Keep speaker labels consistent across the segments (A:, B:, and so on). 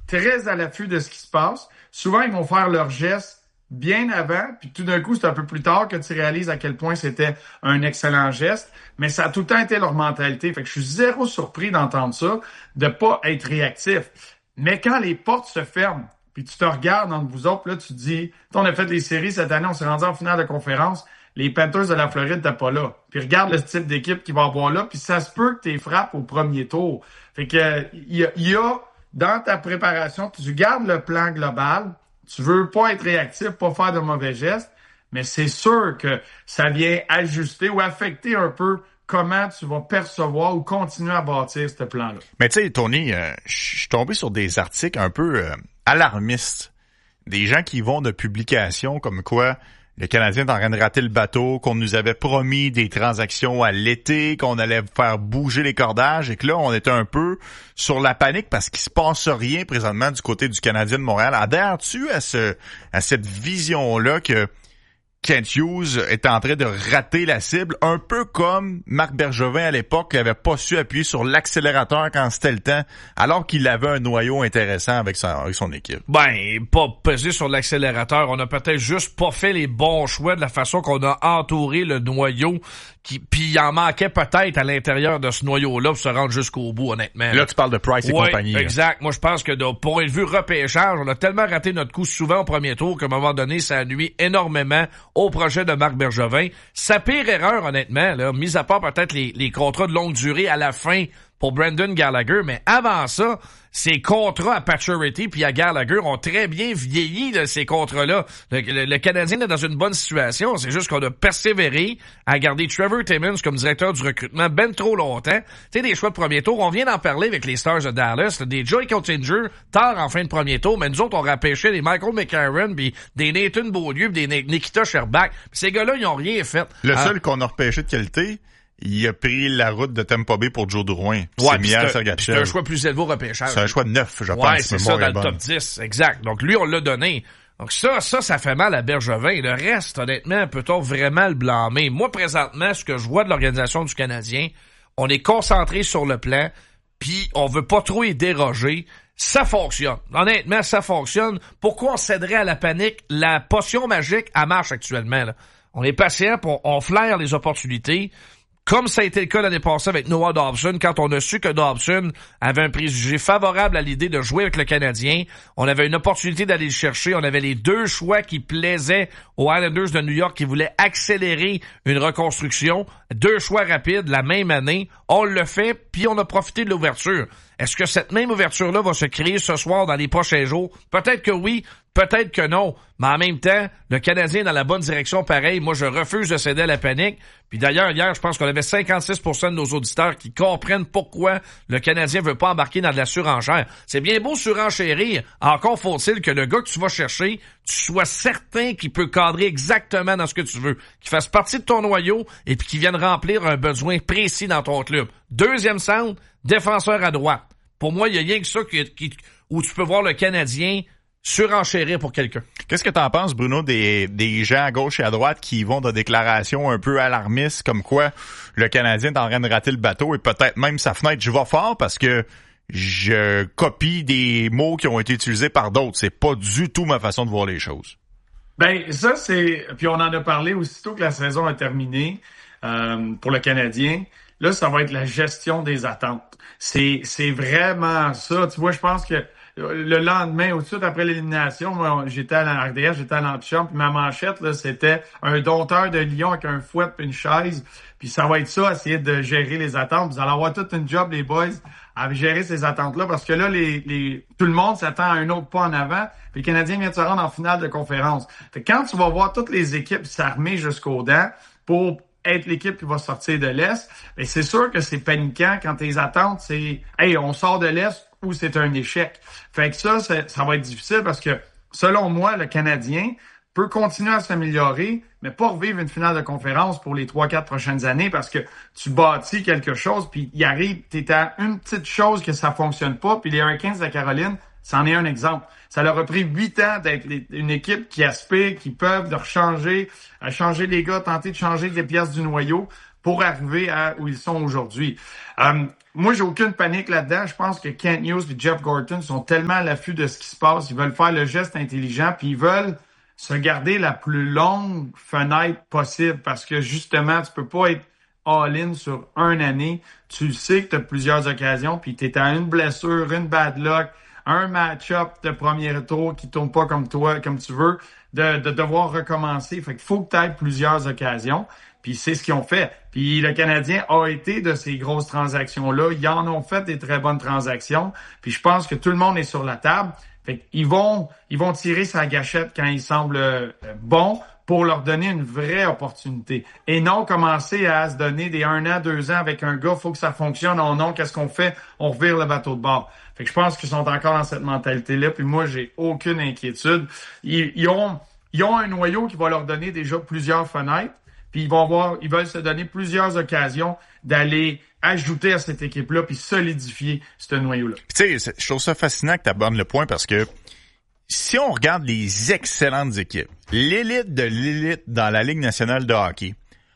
A: très à l'affût de ce qui se passe. Souvent, ils vont faire leurs gestes bien avant, puis tout d'un coup, c'est un peu plus tard que tu réalises à quel point c'était un excellent geste, mais ça a tout le temps été leur mentalité. Fait que je suis zéro surpris d'entendre ça, de pas être réactif. Mais quand les portes se ferment, puis tu te regardes entre vous autres, là, tu te dis, on a fait les séries cette année, on s'est rendu en finale de conférence, les Panthers de la Floride, t'es pas là. Puis regarde le type d'équipe qui va avoir là, puis ça se peut que t'es frappes au premier tour. Fait que il y a dans ta préparation, tu gardes le plan global, tu veux pas être réactif, pas faire de mauvais gestes, mais c'est sûr que ça vient ajuster ou affecter un peu comment tu vas percevoir ou continuer à bâtir ce plan-là.
B: Mais tu sais, Tony, je suis tombé sur des articles un peu alarmistes. Des gens qui vont de publications comme quoi le Canadien est en train de rater le bateau, qu'on nous avait promis des transactions à l'été, qu'on allait faire bouger les cordages et que là, on était un peu sur la panique parce qu'il se passe rien présentement du côté du Canadien de Montréal. Adhères-tu à cette vision-là que Kent Hughes est en train de rater la cible, un peu comme Marc Bergevin à l'époque qui avait pas su appuyer sur l'accélérateur quand c'était le temps, alors qu'il avait un noyau intéressant avec son équipe?
C: Ben, pas peser sur l'accélérateur. On a peut-être juste pas fait les bons choix de la façon qu'on a entouré le noyau, puis il en manquait peut-être à l'intérieur de ce noyau-là pour se rendre jusqu'au bout, honnêtement.
B: Là, tu parles de Price et compagnie.
C: Exact. Moi, je pense que pour une vue repêchage, on a tellement raté notre coup souvent au premier tour qu'à un moment donné, ça nuit énormément au projet de Marc Bergevin. Sa pire erreur, honnêtement, là, mis à part peut-être les contrats de longue durée à la fin pour Brendan Gallagher, mais avant ça, ces contrats à Pacioretty puis à Gallagher ont très bien vieilli, là, ces contrats-là. Le Canadien est dans une bonne situation, c'est juste qu'on a persévéré à garder Trevor Timmons comme directeur du recrutement ben trop longtemps. Tu sais, des choix de premier tour, on vient d'en parler avec les Stars de Dallas, là, des Joey Cottinger tard en fin de premier tour, mais nous autres, on repêchait des Michael McCarron puis des Nathan Beaulieu puis des Nikita Sherbak. Ces gars-là, ils ont rien fait.
B: Le seul qu'on a repêché de qualité, il a pris la route de Tampa Bay pour Joe Drouin.
C: C'est un choix plus élevé au repêchage.
B: C'est un choix de 9, je pense.
C: Ouais, c'est ça, dans le top 10. Exact. Donc, lui, on l'a donné. Donc, ça fait mal à Bergevin. Le reste, honnêtement, peut-on vraiment le blâmer? Moi, présentement, ce que je vois de l'organisation du Canadien, on est concentré sur le plan, puis on veut pas trop y déroger. Ça fonctionne. Honnêtement, ça fonctionne. Pourquoi on céderait à la panique? La potion magique, elle marche actuellement, là. On est patient, on flaire les opportunités. Comme ça a été le cas l'année passée avec Noah Dobson, quand on a su que Dobson avait un préjugé favorable à l'idée de jouer avec le Canadien, on avait une opportunité d'aller le chercher, on avait les deux choix qui plaisaient aux Islanders de New York qui voulaient accélérer une reconstruction, deux choix rapides la même année, on le fait, puis on a profité de l'ouverture. Est-ce que cette même ouverture-là va se créer ce soir dans les prochains jours? Peut-être que oui, peut-être que non. Mais en même temps, le Canadien est dans la bonne direction pareil. Moi, je refuse de céder à la panique. Puis d'ailleurs, hier, je pense qu'on avait 56% de nos auditeurs qui comprennent pourquoi le Canadien veut pas embarquer dans de la surenchère. C'est bien beau surenchérir. Encore faut-il que le gars que tu vas chercher, tu sois certain qu'il peut cadrer exactement dans ce que tu veux. Qu'il fasse partie de ton noyau et puis qu'il vienne remplir un besoin précis dans ton club. Deuxième centre, défenseur à droite. Pour moi, il y a rien que ça où tu peux voir le Canadien surenchérir pour quelqu'un.
B: Qu'est-ce que t'en penses, Bruno, des gens à gauche et à droite qui vont de déclarations un peu alarmistes comme quoi le Canadien est en train de rater le bateau et peut-être même sa fenêtre, je vais fort parce que je copie des mots qui ont été utilisés par d'autres. C'est pas du tout ma façon de voir les choses.
A: Ben, ça, puis on en a parlé aussitôt que la saison a terminé pour le Canadien. Là, ça va être la gestion des attentes. C'est vraiment ça. Tu vois, je pense que le lendemain, ou tout de suite après l'élimination, moi, j'étais à la RDS, j'étais à l'antichambre, puis ma manchette, là, c'était un dompteur de lion avec un fouet et une chaise. Puis ça va être ça, essayer de gérer les attentes. Vous allez avoir toute une job, les boys, à gérer ces attentes-là, parce que là, tout le monde s'attend à un autre pas en avant. Puis le Canadien vient de se rendre en finale de conférence. Fait que quand tu vas voir toutes les équipes s'armer jusqu'aux dents pour être l'équipe qui va sortir de l'Est, ben c'est sûr que c'est paniquant quand tes attentes, c'est « Hey, on sort de l'Est » ou c'est un échec. Fait que ça va être difficile parce que, selon moi, le Canadien peut continuer à s'améliorer, mais pas revivre une finale de conférence pour les 3-4 prochaines années parce que tu bâtis quelque chose, puis il arrive, t'es à une petite chose que ça fonctionne pas, puis les Hurricanes de la Caroline, c'en est un exemple. Ça leur a pris 8 ans d'être une équipe qui aspire, qui peuvent de changer les gars, tenter de changer des pièces du noyau pour arriver à où ils sont aujourd'hui. moi, j'ai aucune panique là-dedans. Je pense que Kent Hughes et Jeff Gorton sont tellement à l'affût de ce qui se passe. Ils veulent faire le geste intelligent, puis ils veulent se garder la plus longue fenêtre possible parce que, justement, tu peux pas être all-in sur une année. Tu sais que tu as plusieurs occasions, puis tu es à une blessure, une bad luck, un match-up de premier tour qui tourne pas comme toi, comme tu veux, de devoir recommencer. Fait qu'il faut que tu aies plusieurs occasions. Puis c'est ce qu'ils ont fait. Puis le Canadien a été de ces grosses transactions-là. Ils en ont fait des très bonnes transactions. Puis je pense que tout le monde est sur la table. Fait qu'ils vont tirer sa gâchette quand il semble bon pour leur donner une vraie opportunité. Et non commencer à se donner des 1 an, 2 ans avec un gars, faut que ça fonctionne. Oh non, qu'est-ce qu'on fait? On revire le bateau de bord. Fait que je pense qu'ils sont encore dans cette mentalité-là. Puis moi, j'ai aucune inquiétude. Ils ont un noyau qui va leur donner déjà plusieurs fenêtres. Puis ils veulent se donner plusieurs occasions d'aller ajouter à cette équipe-là puis solidifier ce noyau-là.
B: Tu sais, je trouve ça fascinant que tu abordes le point parce que si on regarde les excellentes équipes, l'élite de l'élite dans la Ligue nationale de hockey,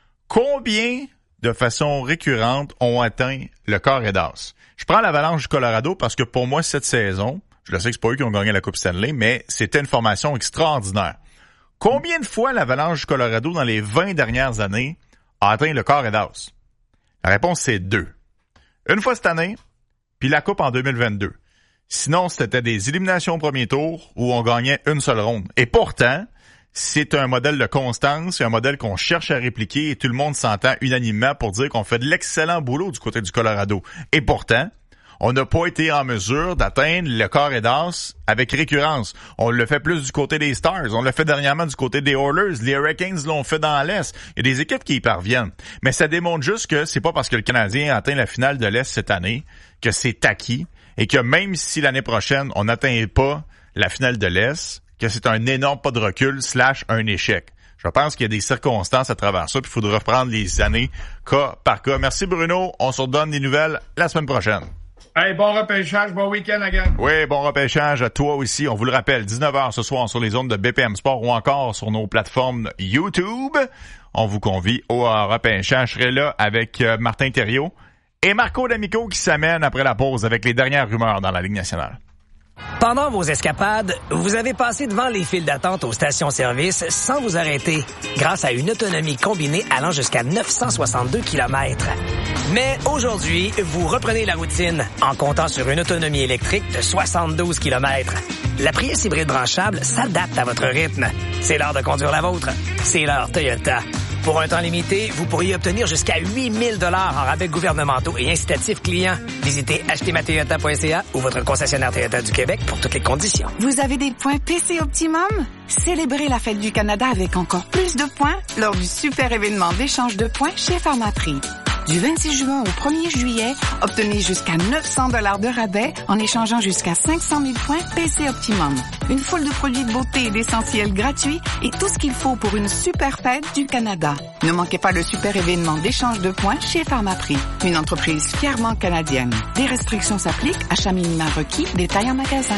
B: combien de façon récurrente ont atteint le corps et d'as? Je prends l'Avalanche du Colorado parce que pour moi, cette saison, je le sais que c'est pas eux qui ont gagné la Coupe Stanley, mais c'était une formation extraordinaire. Combien de fois l'Avalanche du Colorado dans les 20 dernières années a atteint le corps et d'as? La réponse, c'est 2. Une fois cette année, puis la Coupe en 2022. Sinon, c'était des éliminations au premier tour où on gagnait une seule ronde. Et pourtant, c'est un modèle de constance, c'est un modèle qu'on cherche à répliquer et tout le monde s'entend unanimement pour dire qu'on fait de l'excellent boulot du côté du Colorado. Et pourtant, on n'a pas été en mesure d'atteindre le corps et d'as avec récurrence. On le fait plus du côté des Stars. On l'a fait dernièrement du côté des Oilers. Les Hurricanes l'ont fait dans l'Est. Il y a des équipes qui y parviennent. Mais ça démontre juste que c'est pas parce que le Canadien a atteint la finale de l'Est cette année que c'est acquis et que même si l'année prochaine, on n'atteint pas la finale de l'Est, que c'est un énorme pas de recul / un échec. Je pense qu'il y a des circonstances à travers ça, puis il faudra reprendre les années cas par cas. Merci Bruno. On se redonne des nouvelles la semaine prochaine.
A: Hey, bon repêchage, bon week-end, la gang.
B: Oui, bon repêchage à toi aussi. On vous le rappelle, 19h ce soir sur les ondes de BPM Sport ou encore sur nos plateformes YouTube. On vous convie au repêchage. Je serai là avec Martin Thériault et Marco D'Amico qui s'amène après la pause avec les dernières rumeurs dans la Ligue nationale.
D: Pendant vos escapades, vous avez passé devant les files d'attente aux stations-service sans vous arrêter, grâce à une autonomie combinée allant jusqu'à 962 km. Mais aujourd'hui, vous reprenez la routine en comptant sur une autonomie électrique de 72 km. La Prius hybride branchable s'adapte à votre rythme. C'est l'heure de conduire la vôtre. C'est l'heure Toyota. Pour un temps limité, vous pourriez obtenir jusqu'à 8 000 $ en rabais gouvernementaux et incitatifs clients. Visitez achetezmatoyota.ca ou votre concessionnaire Toyota du Québec pour toutes les conditions.
E: Vous avez des points PC Optimum? Célébrez la fête du Canada avec encore plus de points lors du super événement d'échange de points chez Pharmaprix. Du 26 juin au 1er juillet, obtenez jusqu'à 900 $ de rabais en échangeant jusqu'à 500 000 points PC Optimum. Une foule de produits de beauté et d'essentiels gratuits et tout ce qu'il faut pour une super fête du Canada. Ne manquez pas le super événement d'échange de points chez Pharmaprix, une entreprise fièrement canadienne. Des restrictions s'appliquent, achat minimum requis, détails en magasin.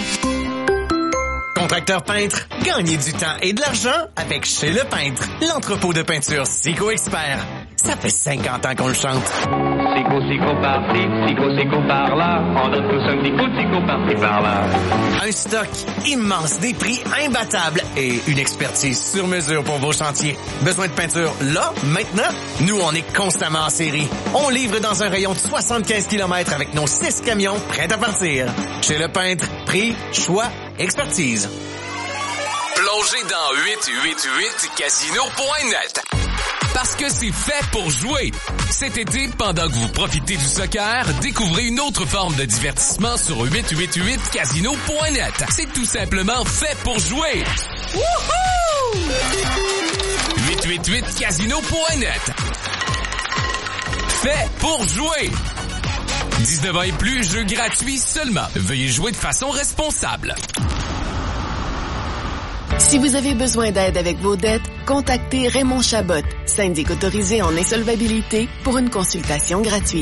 F: Contracteur peintre, gagnez du temps et de l'argent avec Chez Le Peintre, l'entrepôt de peinture Sico Expert. Ça fait 50 ans qu'on le chante.
G: Sico, Sico par-ci, Sico, Sico par-là. On donne tous un petit coup de Sico par-ci, par-là.
F: Un stock immense, des prix imbattables et une expertise sur mesure pour vos chantiers. Besoin de peinture là, maintenant? Nous, on est constamment en série. On livre dans un rayon de 75 km avec nos 6 camions prêts à partir. Chez Le Peintre, prix, choix, expertise.
H: Plongez dans 888casino.net. Parce que c'est fait pour jouer. Cet été, pendant que vous profitez du soccer, découvrez une autre forme de divertissement sur 888casino.net. C'est tout simplement fait pour jouer. Wouhou! 888casino.net. Fait pour jouer. 19 ans et plus, jeux gratuits seulement. Veuillez jouer de façon responsable.
I: Si vous avez besoin d'aide avec vos dettes, contactez Raymond Chabot, syndic autorisé en insolvabilité, pour une consultation gratuite.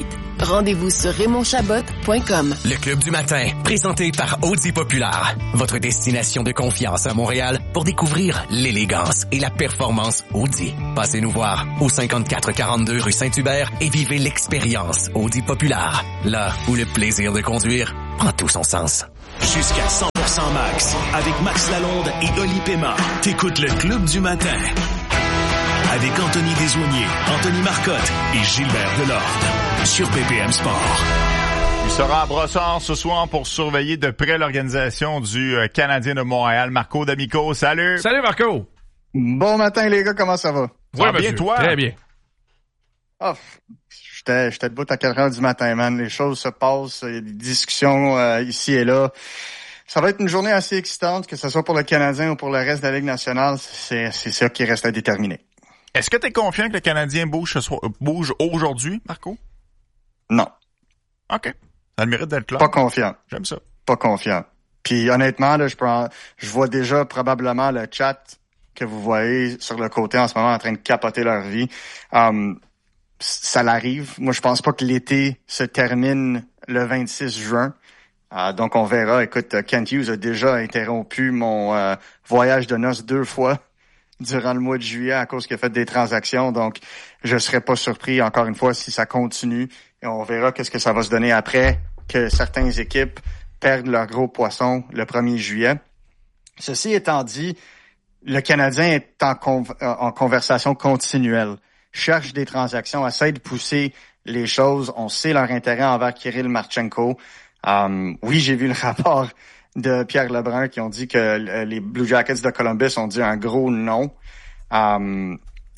I: Rendez-vous sur RaymondChabot.com.
F: Le Club du matin, présenté par Audi Populaire. Votre destination de confiance à Montréal pour découvrir l'élégance et la performance Audi. Passez nous voir au 5442 rue Saint-Hubert et vivez l'expérience Audi Populaire. Là où le plaisir de conduire prend tout son sens.
J: Jusqu'à 100% max, avec Max Lalonde et Oli Pema. T'écoutes le Club du matin. Avec Anthony Desaulniers, Anthony Marcotte et Gilbert Delorde. Sur BPM Sport.
B: Il sera à Brossard ce soir pour surveiller de près l'organisation du Canadien de Montréal. Marco D'Amico, salut!
C: Salut Marco!
K: Bon matin les gars, comment ça va?
B: Ça va bien toi?
C: Très bien.
K: Oh, j'étais debout à 4 heures du matin, man. Les choses se passent, il y a des discussions ici et là. Ça va être une journée assez excitante, que ce soit pour le Canadien ou pour le reste de la Ligue nationale. C'est ça qui reste à déterminer.
B: Est-ce que tu es confiant que le Canadien bouge aujourd'hui, Marco?
K: Non.
B: OK. Ça a le mérite d'être clair.
K: Pas confiant.
B: J'aime ça.
K: Pas confiant. Puis honnêtement, là, je vois déjà probablement le chat que vous voyez sur le côté en ce moment en train de capoter leur vie. Ça l'arrive. Moi, je pense pas que l'été se termine le 26 juin. Donc, on verra. Écoute, Kent Hughes a déjà interrompu mon voyage de noces 2 fois durant le mois de juillet à cause qu'il a fait des transactions. Donc, je serais pas surpris, encore une fois, si ça continue. Et on verra qu'est-ce que ça va se donner après que certaines équipes perdent leur gros poisson le 1er juillet. Ceci étant dit, le Canadien est en conversation continuelle. Cherche des transactions, essaie de pousser les choses. On sait leur intérêt envers Kirill Marchenko. Oui, j'ai vu le rapport de Pierre Lebrun qui ont dit que les Blue Jackets de Columbus ont dit un gros non. Je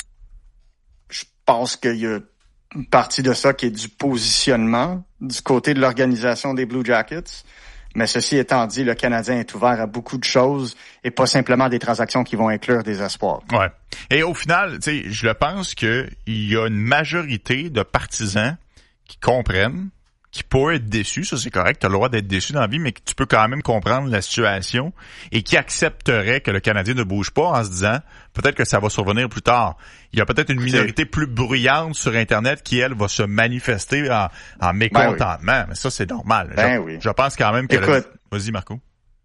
K: pense qu'il y a une partie de ça qui est du positionnement du côté de l'organisation des Blue Jackets. Mais ceci étant dit, le Canadien est ouvert à beaucoup de choses et pas simplement des transactions qui vont inclure des espoirs.
B: Ouais. Et au final, tu sais, je le pense qu'il y a une majorité de partisans qui comprennent, qui pourraient être déçus, ça c'est correct, tu as le droit d'être déçu dans la vie, mais que tu peux quand même comprendre la situation et qui accepteraient que le Canadien ne bouge pas en se disant peut-être que ça va survenir plus tard. Il y a peut-être une minorité plus bruyante sur Internet qui, elle, va se manifester en mécontentement, mais ça c'est normal. Je pense quand même que...
K: Écoute,
B: Vas-y Marco.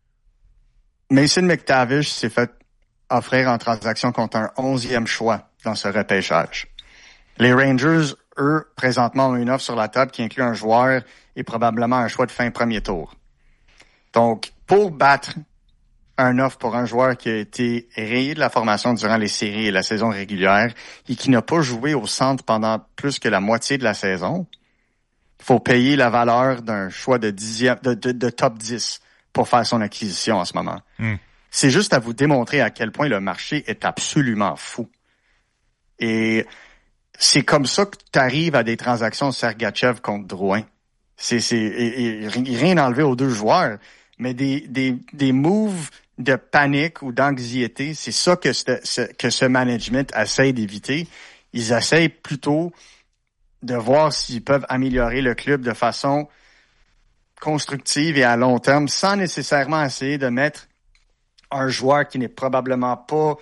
K: Mason McTavish s'est fait offrir en transaction contre un 11e choix dans ce repêchage. Les Rangers, eux, présentement, ont une offre sur la table qui inclut un joueur et probablement un choix de fin premier tour. Donc, pour battre un offre pour un joueur qui a été rayé de la formation durant les séries et la saison régulière et qui n'a pas joué au centre pendant plus que la moitié de la saison, il faut payer la valeur d'un choix de top 10 pour faire son acquisition en ce moment. C'est juste à vous démontrer à quel point le marché est absolument fou. Et c'est comme ça que tu arrives à des transactions Sergachev contre Drouin. Et rien enlevé aux deux joueurs, mais des moves de panique ou d'anxiété, c'est ça que ce management essaie d'éviter. Ils essayent plutôt de voir s'ils peuvent améliorer le club de façon constructive et à long terme, sans nécessairement essayer de mettre un joueur qui n'est probablement pas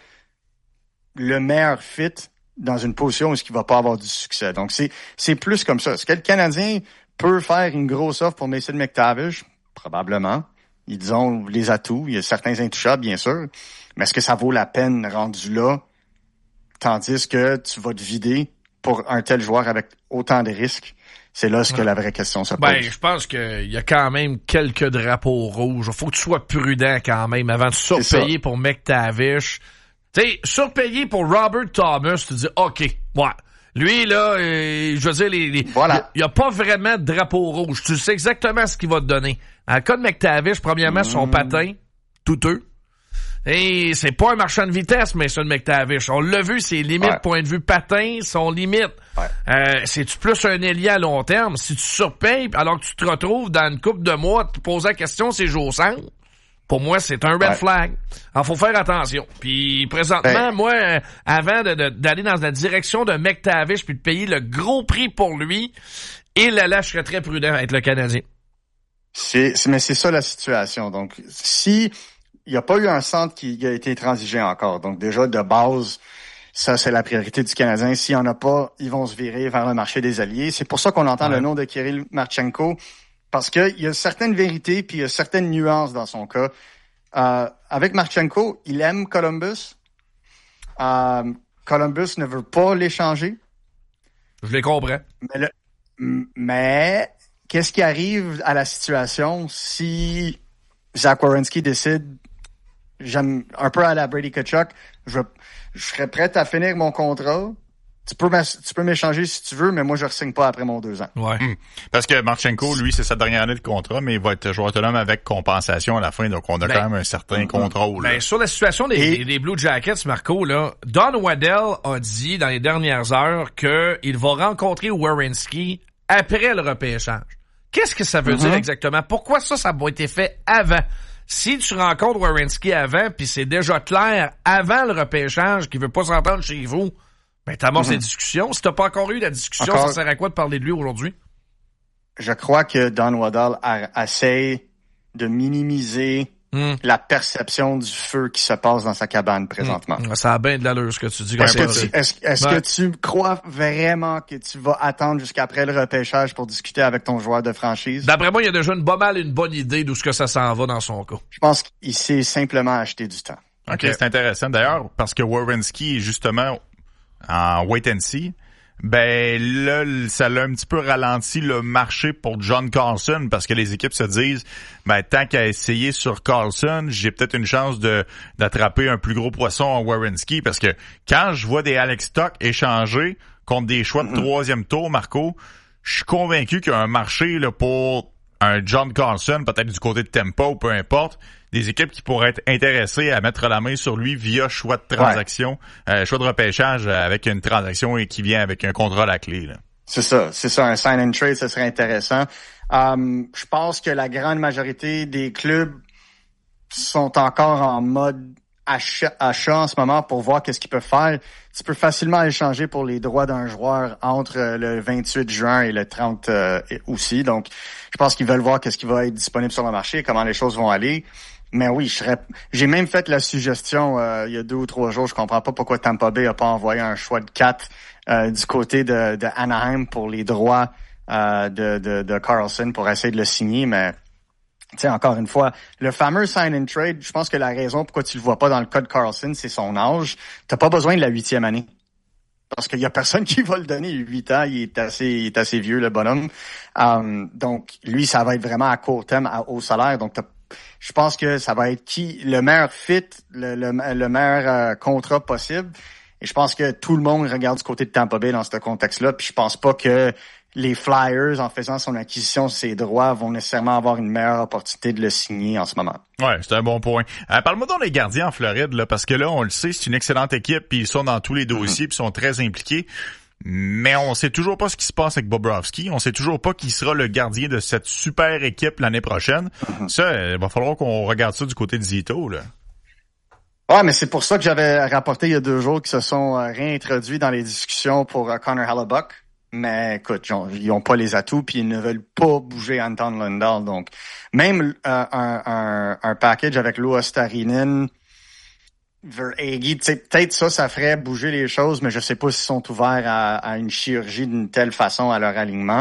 K: le meilleur fit dans une position où il va pas avoir du succès. Donc, c'est plus comme ça. Est-ce que le Canadien peut faire une grosse offre pour Mason McTavish? Probablement. Ils ont les atouts. Il y a certains intouchables, bien sûr. Mais est-ce que ça vaut la peine rendu là? Tandis que tu vas te vider pour un tel joueur avec autant de risques. C'est là ce que la vraie question se pose.
C: Je pense qu'il y a quand même quelques drapeaux rouges. Il faut que tu sois prudent quand même avant de surpayer pour McTavish. Tu sais, surpayer pour Robert Thomas, tu dis, OK, ouais. Lui, là, je veux dire,
K: voilà.
C: Il n'y a pas vraiment de drapeau rouge. Tu sais exactement ce qu'il va te donner. Dans le cas de McTavish, premièrement, son patin, douteux. Et c'est pas un marchand de vitesse, Mason McTavish. On l'a vu, ses limites, point de vue patin, sont limites. C'est-tu plus un ailier à long terme? Si tu surpayes, alors que tu te retrouves dans une couple de mois, te poser la question, c'est joue au centre. Pour moi, c'est un red flag. Alors, faut faire attention. Puis, présentement, moi, avant d'aller dans la direction de McTavish puis de payer le gros prix pour lui, je serais très prudent avec le Canadien.
K: Mais c'est ça la situation. Donc, si il n'y a pas eu un centre qui a été transigé encore, donc déjà, de base, Ça, c'est la priorité du Canadien. S'il n'y en a pas, ils vont se virer vers le marché des alliés. C'est pour ça qu'on entend le nom de Kirill Marchenko, parce qu'il y a certaines vérités puis il y a certaines nuances dans son cas. Avec Marchenko, il aime Columbus. Columbus ne veut pas l'échanger.
C: Je les comprends.
K: Mais qu'est-ce qui arrive à la situation si Zach Werenski décide, j'aime un peu à la Brady Tkachuk, je serais prêt à finir mon contrat. Tu peux m'échanger si tu veux, mais moi, je ne re-signe pas après mon 2 ans.
C: Ouais.
B: Parce que Marchenko, lui, c'est sa dernière année de contrat, mais il va être joueur autonome avec compensation à la fin, donc on a quand même un certain contrôle.
C: Ben, sur la situation des Blue Jackets, Marco, là, Don Waddell a dit dans les dernières heures qu'il va rencontrer Werenski après le repêchage. Qu'est-ce que ça veut dire exactement? Pourquoi ça a été fait avant? Si tu rencontres Werenski avant, puis c'est déjà clair avant le repêchage qu'il veut pas s'entendre chez vous, ben t'amorces les discussions. Si t'as pas encore eu la discussion, ça sert à quoi de parler de lui aujourd'hui?
K: Je crois que Don Waddell essaie de minimiser la perception du feu qui se passe dans sa cabane présentement.
C: Ça a bien de l'allure ce que tu dis.
K: Est-ce que tu crois vraiment que tu vas attendre jusqu'après le repêchage pour discuter avec ton joueur de franchise?
C: D'après moi, il y a déjà une bonne idée d'où ce que ça s'en va dans son cas.
K: Je pense qu'il s'est simplement acheté du temps.
B: OK, c'est intéressant d'ailleurs parce que Werenski est justement en wait and see. Ben là, ça l'a un petit peu ralenti le marché pour John Carlson parce que les équipes se disent ben tant qu'à essayer sur Carlson, j'ai peut-être une chance d'attraper un plus gros poisson en Werenski parce que quand je vois des Alex Stock échanger contre des choix de 3e tour, Marco, je suis convaincu qu'il y a un marché là pour un John Carlson, peut-être du côté de Tampa ou peu importe, des équipes qui pourraient être intéressées à mettre la main sur lui via choix de transaction, choix de repêchage avec une transaction et qui vient avec un contrat à la clé. Là.
K: C'est ça, un sign and trade, ça serait intéressant. Je pense que la grande majorité des clubs sont encore en mode achat en ce moment pour voir qu'est-ce qu'ils peuvent faire. Tu peux facilement échanger pour les droits d'un joueur entre le 28 juin et le 30 aussi. Donc, je pense qu'ils veulent voir qu'est-ce qui va être disponible sur le marché, comment les choses vont aller. Mais oui, j'ai même fait la suggestion il y a 2 ou 3 jours. Je comprends pas pourquoi Tampa Bay a pas envoyé un choix de 4 du côté de Anaheim pour les droits de Carlson pour essayer de le signer, mais tu sais, encore une fois, le fameux sign and trade, je pense que la raison pourquoi tu le vois pas dans le cas de Carlson, c'est son âge. T'as pas besoin de la 8e année. Parce qu'il y a personne qui va le donner 8 ans. Il est assez vieux, le bonhomme. Donc, lui, ça va être vraiment à court terme, à haut salaire. Donc, je pense que ça va être le meilleur fit, le meilleur contrat possible. Et je pense que tout le monde regarde du côté de Tampa Bay dans ce contexte-là. Puis je pense pas que les Flyers, en faisant son acquisition de ses droits, vont nécessairement avoir une meilleure opportunité de le signer en ce moment.
B: Ouais, c'est un bon point. Parle-moi donc des gardiens en Floride, là, parce que là, on le sait, c'est une excellente équipe, puis ils sont dans tous les dossiers, puis ils sont très impliqués. Mais on sait toujours pas ce qui se passe avec Bobrovsky. On sait toujours pas qui sera le gardien de cette super équipe l'année prochaine. Ça, il va falloir qu'on regarde ça du côté de Zito, là.
K: Ouais, mais c'est pour ça que j'avais rapporté il y a 2 jours qu'ils se sont réintroduits dans les discussions pour Connor Hellebuyck. Mais écoute, ils n'ont pas les atouts puis ils ne veulent pas bouger Anton Lundell. Donc, même un package avec Louis Starinen, Verhaeghe, peut-être ça ferait bouger les choses, mais je sais pas s'ils sont ouverts à une chirurgie d'une telle façon à leur alignement.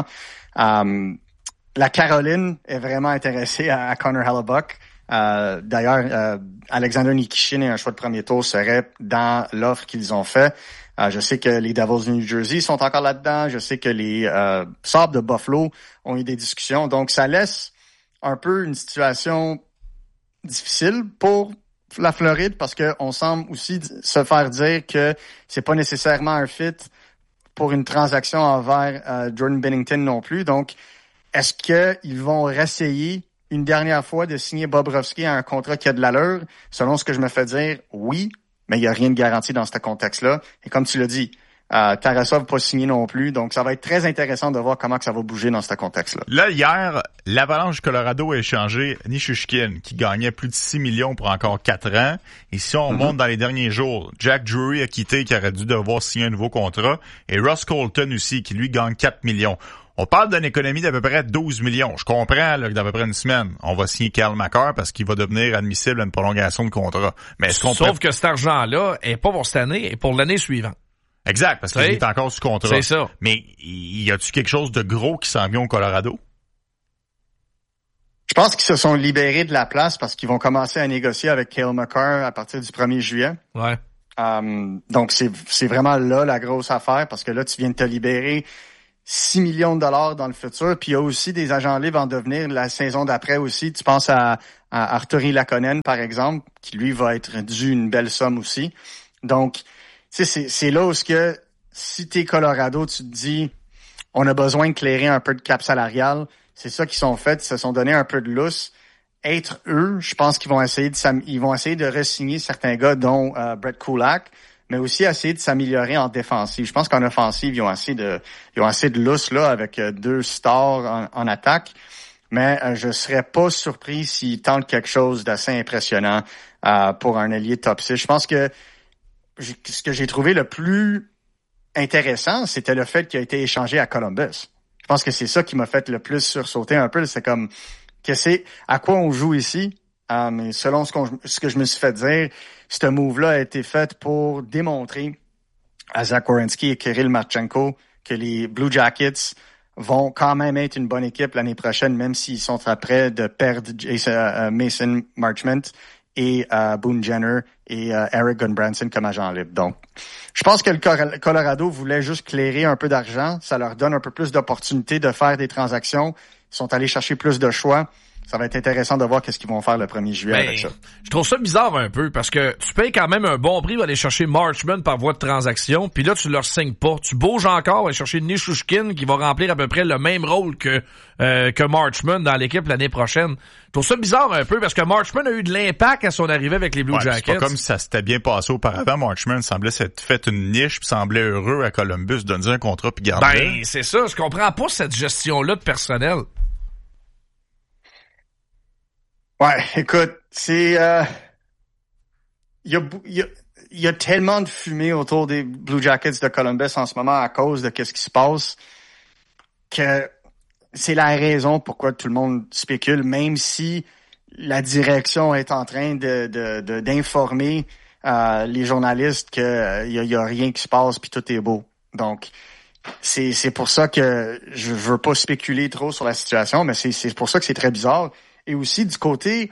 K: La Caroline est vraiment intéressée à Connor Hellebuyck. D'ailleurs, Alexander Nikishin et un choix de premier tour serait dans l'offre qu'ils ont fait. Je sais que les Devils de New Jersey sont encore là-dedans. Je sais que les Sabres de Buffalo ont eu des discussions. Donc, ça laisse un peu une situation difficile pour la Floride parce que on semble aussi se faire dire que c'est pas nécessairement un fit pour une transaction envers Jordan Binnington non plus. Donc, est-ce qu'ils vont réessayer une dernière fois de signer Bobrovsky à un contrat qui a de l'allure? Selon ce que je me fais dire, oui. Mais il n'y a rien de garanti dans ce contexte-là. Et comme tu l'as dit, Tarasov pas signé non plus. Donc, ça va être très intéressant de voir comment que ça va bouger dans ce contexte-là.
B: Là, hier, l'Avalanche Colorado a échangé Nichushkin, qui gagnait plus de 6 millions pour encore 4 ans. Et si on monte dans les derniers jours, Jack Drury a quitté, qui aurait dû devoir signer un nouveau contrat. Et Ross Colton aussi, qui lui gagne 4 millions. On parle d'une économie d'à peu près 12 millions. Je comprends là, que d'à peu près une semaine, on va signer Kyle McCarr parce qu'il va devenir admissible à une prolongation de contrat. Mais est-ce qu'on
C: Sauf que cet argent-là est pas pour cette année, est pour l'année suivante.
B: Exact, parce qu'il est encore sous contrat.
C: C'est ça.
B: Mais y a-tu quelque chose de gros qui s'en vient au Colorado?
K: Je pense qu'ils se sont libérés de la place parce qu'ils vont commencer à négocier avec Cale Makar à partir du 1er juillet.
C: Ouais.
K: Donc, c'est vraiment là la grosse affaire parce que là, tu viens de te libérer 6 millions de dollars dans le futur. Puis il y a aussi des agents libres en devenir la saison d'après aussi. Tu penses à Artturi Lakonen, par exemple, qui lui va être dû une belle somme aussi. Donc, tu sais, c'est là où si t'es Colorado, tu te dis, on a besoin de clairer un peu de cap salarial. C'est ça qu'ils sont faits, ils se sont donné un peu de lousse. Être eux, je pense qu'ils vont essayer de re-signer certains gars, dont Brett Kulak, mais aussi essayer de s'améliorer en défensive. Je pense qu'en offensive, ils ont assez de lousse là avec 2 stars en attaque. Mais je serais pas surpris s'ils tentent quelque chose d'assez impressionnant pour un ailier top 6. Je pense que ce que j'ai trouvé le plus intéressant, c'était le fait qu'il a été échangé à Columbus. Je pense que c'est ça qui m'a fait le plus sursauter un peu. C'est comme, à quoi on joue ici? Mais selon ce que je me suis fait dire, ce move-là a été fait pour démontrer à Zach Werenski et Kirill Marchenko que les Blue Jackets vont quand même être une bonne équipe l'année prochaine, même s'ils sont après de perdre Mason Marchment et Boone Jenner et Eric Gunbranson comme agent libre. Donc, je pense que le Colorado voulait juste clairer un peu d'argent. Ça leur donne un peu plus d'opportunités de faire des transactions. Ils sont allés chercher plus de choix. Ça va être intéressant de voir qu'est-ce qu'ils vont faire le 1er juillet avec ça.
C: Je trouve ça bizarre un peu parce que tu payes quand même un bon prix pour aller chercher Marchment par voie de transaction, puis là tu leur signes pas. Tu bouges encore pour aller chercher Nichushkin qui va remplir à peu près le même rôle que Marchment dans l'équipe l'année prochaine. Je trouve ça bizarre un peu parce que Marchment a eu de l'impact à son arrivée avec les Blue Jackets.
B: C'est pas comme si ça s'était bien passé auparavant. Marchment semblait s'être fait une niche puis semblait heureux à Columbus de donner un contrat puis garder.
C: Ben c'est ça, je comprends pas cette gestion-là de personnel.
K: Ouais, écoute, c'est il y a tellement de fumée autour des Blue Jackets de Columbus en ce moment à cause de qu'est-ce qui se passe que c'est la raison pourquoi tout le monde spécule, même si la direction est en train d'informer les journalistes que y a rien qui se passe puis tout est beau. Donc c'est pour ça que je veux pas spéculer trop sur la situation, mais c'est pour ça que c'est très bizarre. Et aussi, du côté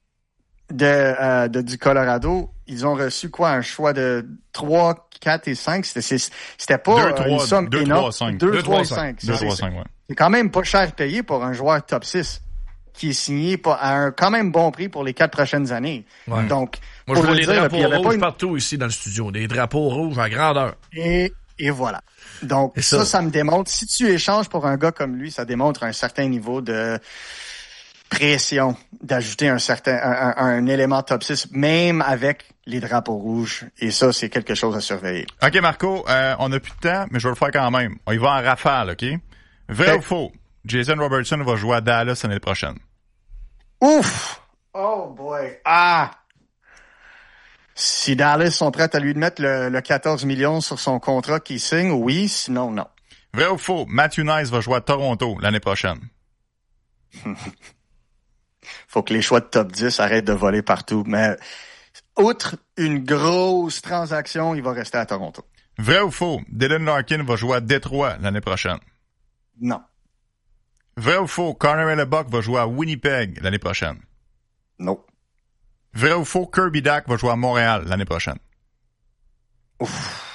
K: du Colorado, ils ont reçu un choix de 3, 4 et 5. C'était pas
B: 2,
K: une somme
B: 2,
K: énorme.
B: 3, 5.
K: 2, 3 et 5.
B: 2, 3, 5, ouais.
K: C'est quand même pas cher payé pour un joueur top 6 qui est signé à un quand même bon prix pour les 4 prochaines années.
C: Ouais.
K: Donc,
C: moi, je vois les drapeaux rouges partout ici dans le studio. Des drapeaux rouges à grandeur.
K: Et voilà. Donc, ça me démontre, si tu échanges pour un gars comme lui, ça démontre un certain niveau de pression d'ajouter un élément top 6, même avec les drapeaux rouges. Et ça, c'est quelque chose à surveiller.
B: OK, Marco, on n'a plus de temps, mais je vais le faire quand même. On y va en rafale, OK? Vrai ou faux? Jason Robertson va jouer à Dallas l'année prochaine.
K: Ouf! Oh boy! Ah! Si Dallas sont prêts à lui mettre le 14 millions sur son contrat qu'il signe, oui, sinon non.
B: Vrai ou faux? Matthew Nice va jouer à Toronto l'année prochaine.
K: Faut que les choix de top 10 arrêtent de voler partout. Mais outre une grosse transaction, il va rester à Toronto.
B: Vrai ou faux? Dylan Larkin va jouer à Détroit l'année prochaine.
K: Non.
B: Vrai ou faux? Connor Hellebuck va jouer à Winnipeg l'année prochaine.
K: Non.
B: Vrai ou faux? Kirby Dach va jouer à Montréal l'année prochaine.
K: Ouf.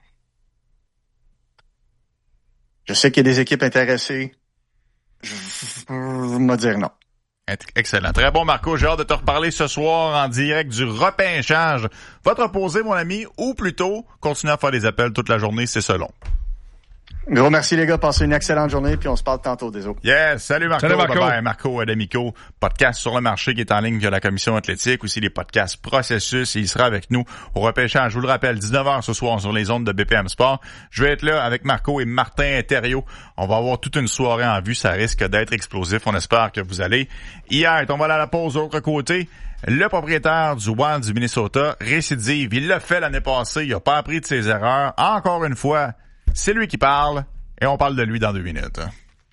K: Je sais qu'il y a des équipes intéressées. Je vais dire non.
B: Excellent. Très bon, Marco. J'ai hâte de te reparler ce soir en direct du repêchage. Va te reposer, mon ami, ou plutôt, continuer à faire des appels toute la journée, c'est selon.
K: Gros merci, les gars. Passez une excellente journée, puis on se parle tantôt, désolé.
B: Yes. Salut, Marco.
C: Salut, Marco.
B: Bye-bye. Marco D'Amico, podcast sur le marché qui est en ligne via la Commission athlétique, aussi les podcasts Processus, et il sera avec nous au repêchage. Je vous le rappelle, 19h ce soir sur les ondes de BPM Sport. Je vais être là avec Marco et Martin Thériault. On va avoir toute une soirée en vue. Ça risque d'être explosif. On espère que vous allez y être. On va aller à la pause de l'autre côté. Le propriétaire du Wild du Minnesota récidive. Il l'a fait l'année passée. Il a pas appris de ses erreurs. Encore une fois, c'est lui qui parle et on parle de lui dans 2 minutes.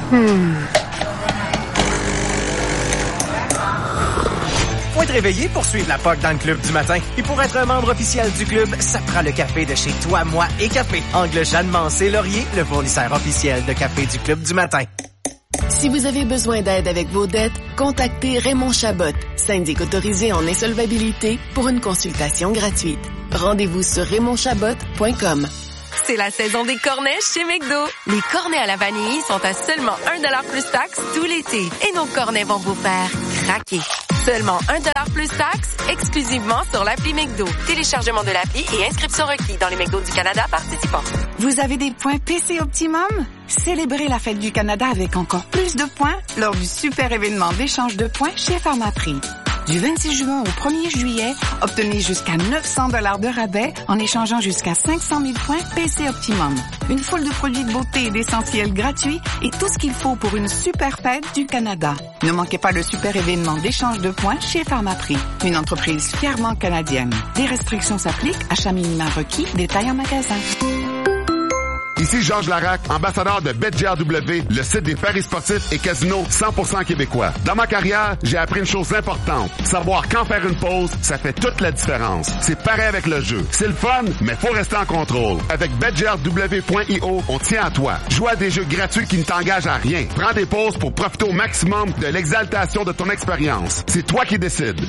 F: Faut être réveillé pour suivre la POC dans le club du matin. Et pour être un membre officiel du club, ça prend le café de chez Toi, Moi et Café. Angle Jeanne Mancé Laurier, le fournisseur officiel de café du club du matin.
I: Si vous avez besoin d'aide avec vos dettes, contactez Raymond Chabot, syndic autorisé en insolvabilité, pour une consultation gratuite. Rendez-vous sur raymondchabot.com.
L: C'est la saison des cornets chez McDo. Les cornets à la vanille sont à seulement 1$ plus taxe tout l'été. Et nos cornets vont vous faire craquer. Seulement 1$ plus taxe, exclusivement sur l'appli McDo. Téléchargement de l'appli et inscription requis dans les McDo du Canada participants.
E: Vous avez des points PC Optimum? Célébrez la fête du Canada avec encore plus de points lors du super événement d'échange de points chez Pharmaprix. Du 26 juin au 1er juillet, obtenez jusqu'à 900 $ de rabais en échangeant jusqu'à 500 000 points PC Optimum. Une foule de produits de beauté et d'essentiels gratuits et tout ce qu'il faut pour une super fête du Canada. Ne manquez pas le super événement d'échange de points chez Pharmaprix, une entreprise fièrement canadienne. Des restrictions s'appliquent, achat minimum requis, détails en magasin.
M: Ici Georges Larac, ambassadeur de BetGRW, le site des paris sportifs et casinos 100% québécois. Dans ma carrière, j'ai appris une chose importante. Savoir quand faire une pause, ça fait toute la différence. C'est pareil avec le jeu. C'est le fun, mais faut rester en contrôle. Avec BetGRW.io, on tient à toi. Joue à des jeux gratuits qui ne t'engagent à rien. Prends des pauses pour profiter au maximum de l'exaltation de ton expérience. C'est toi qui décides.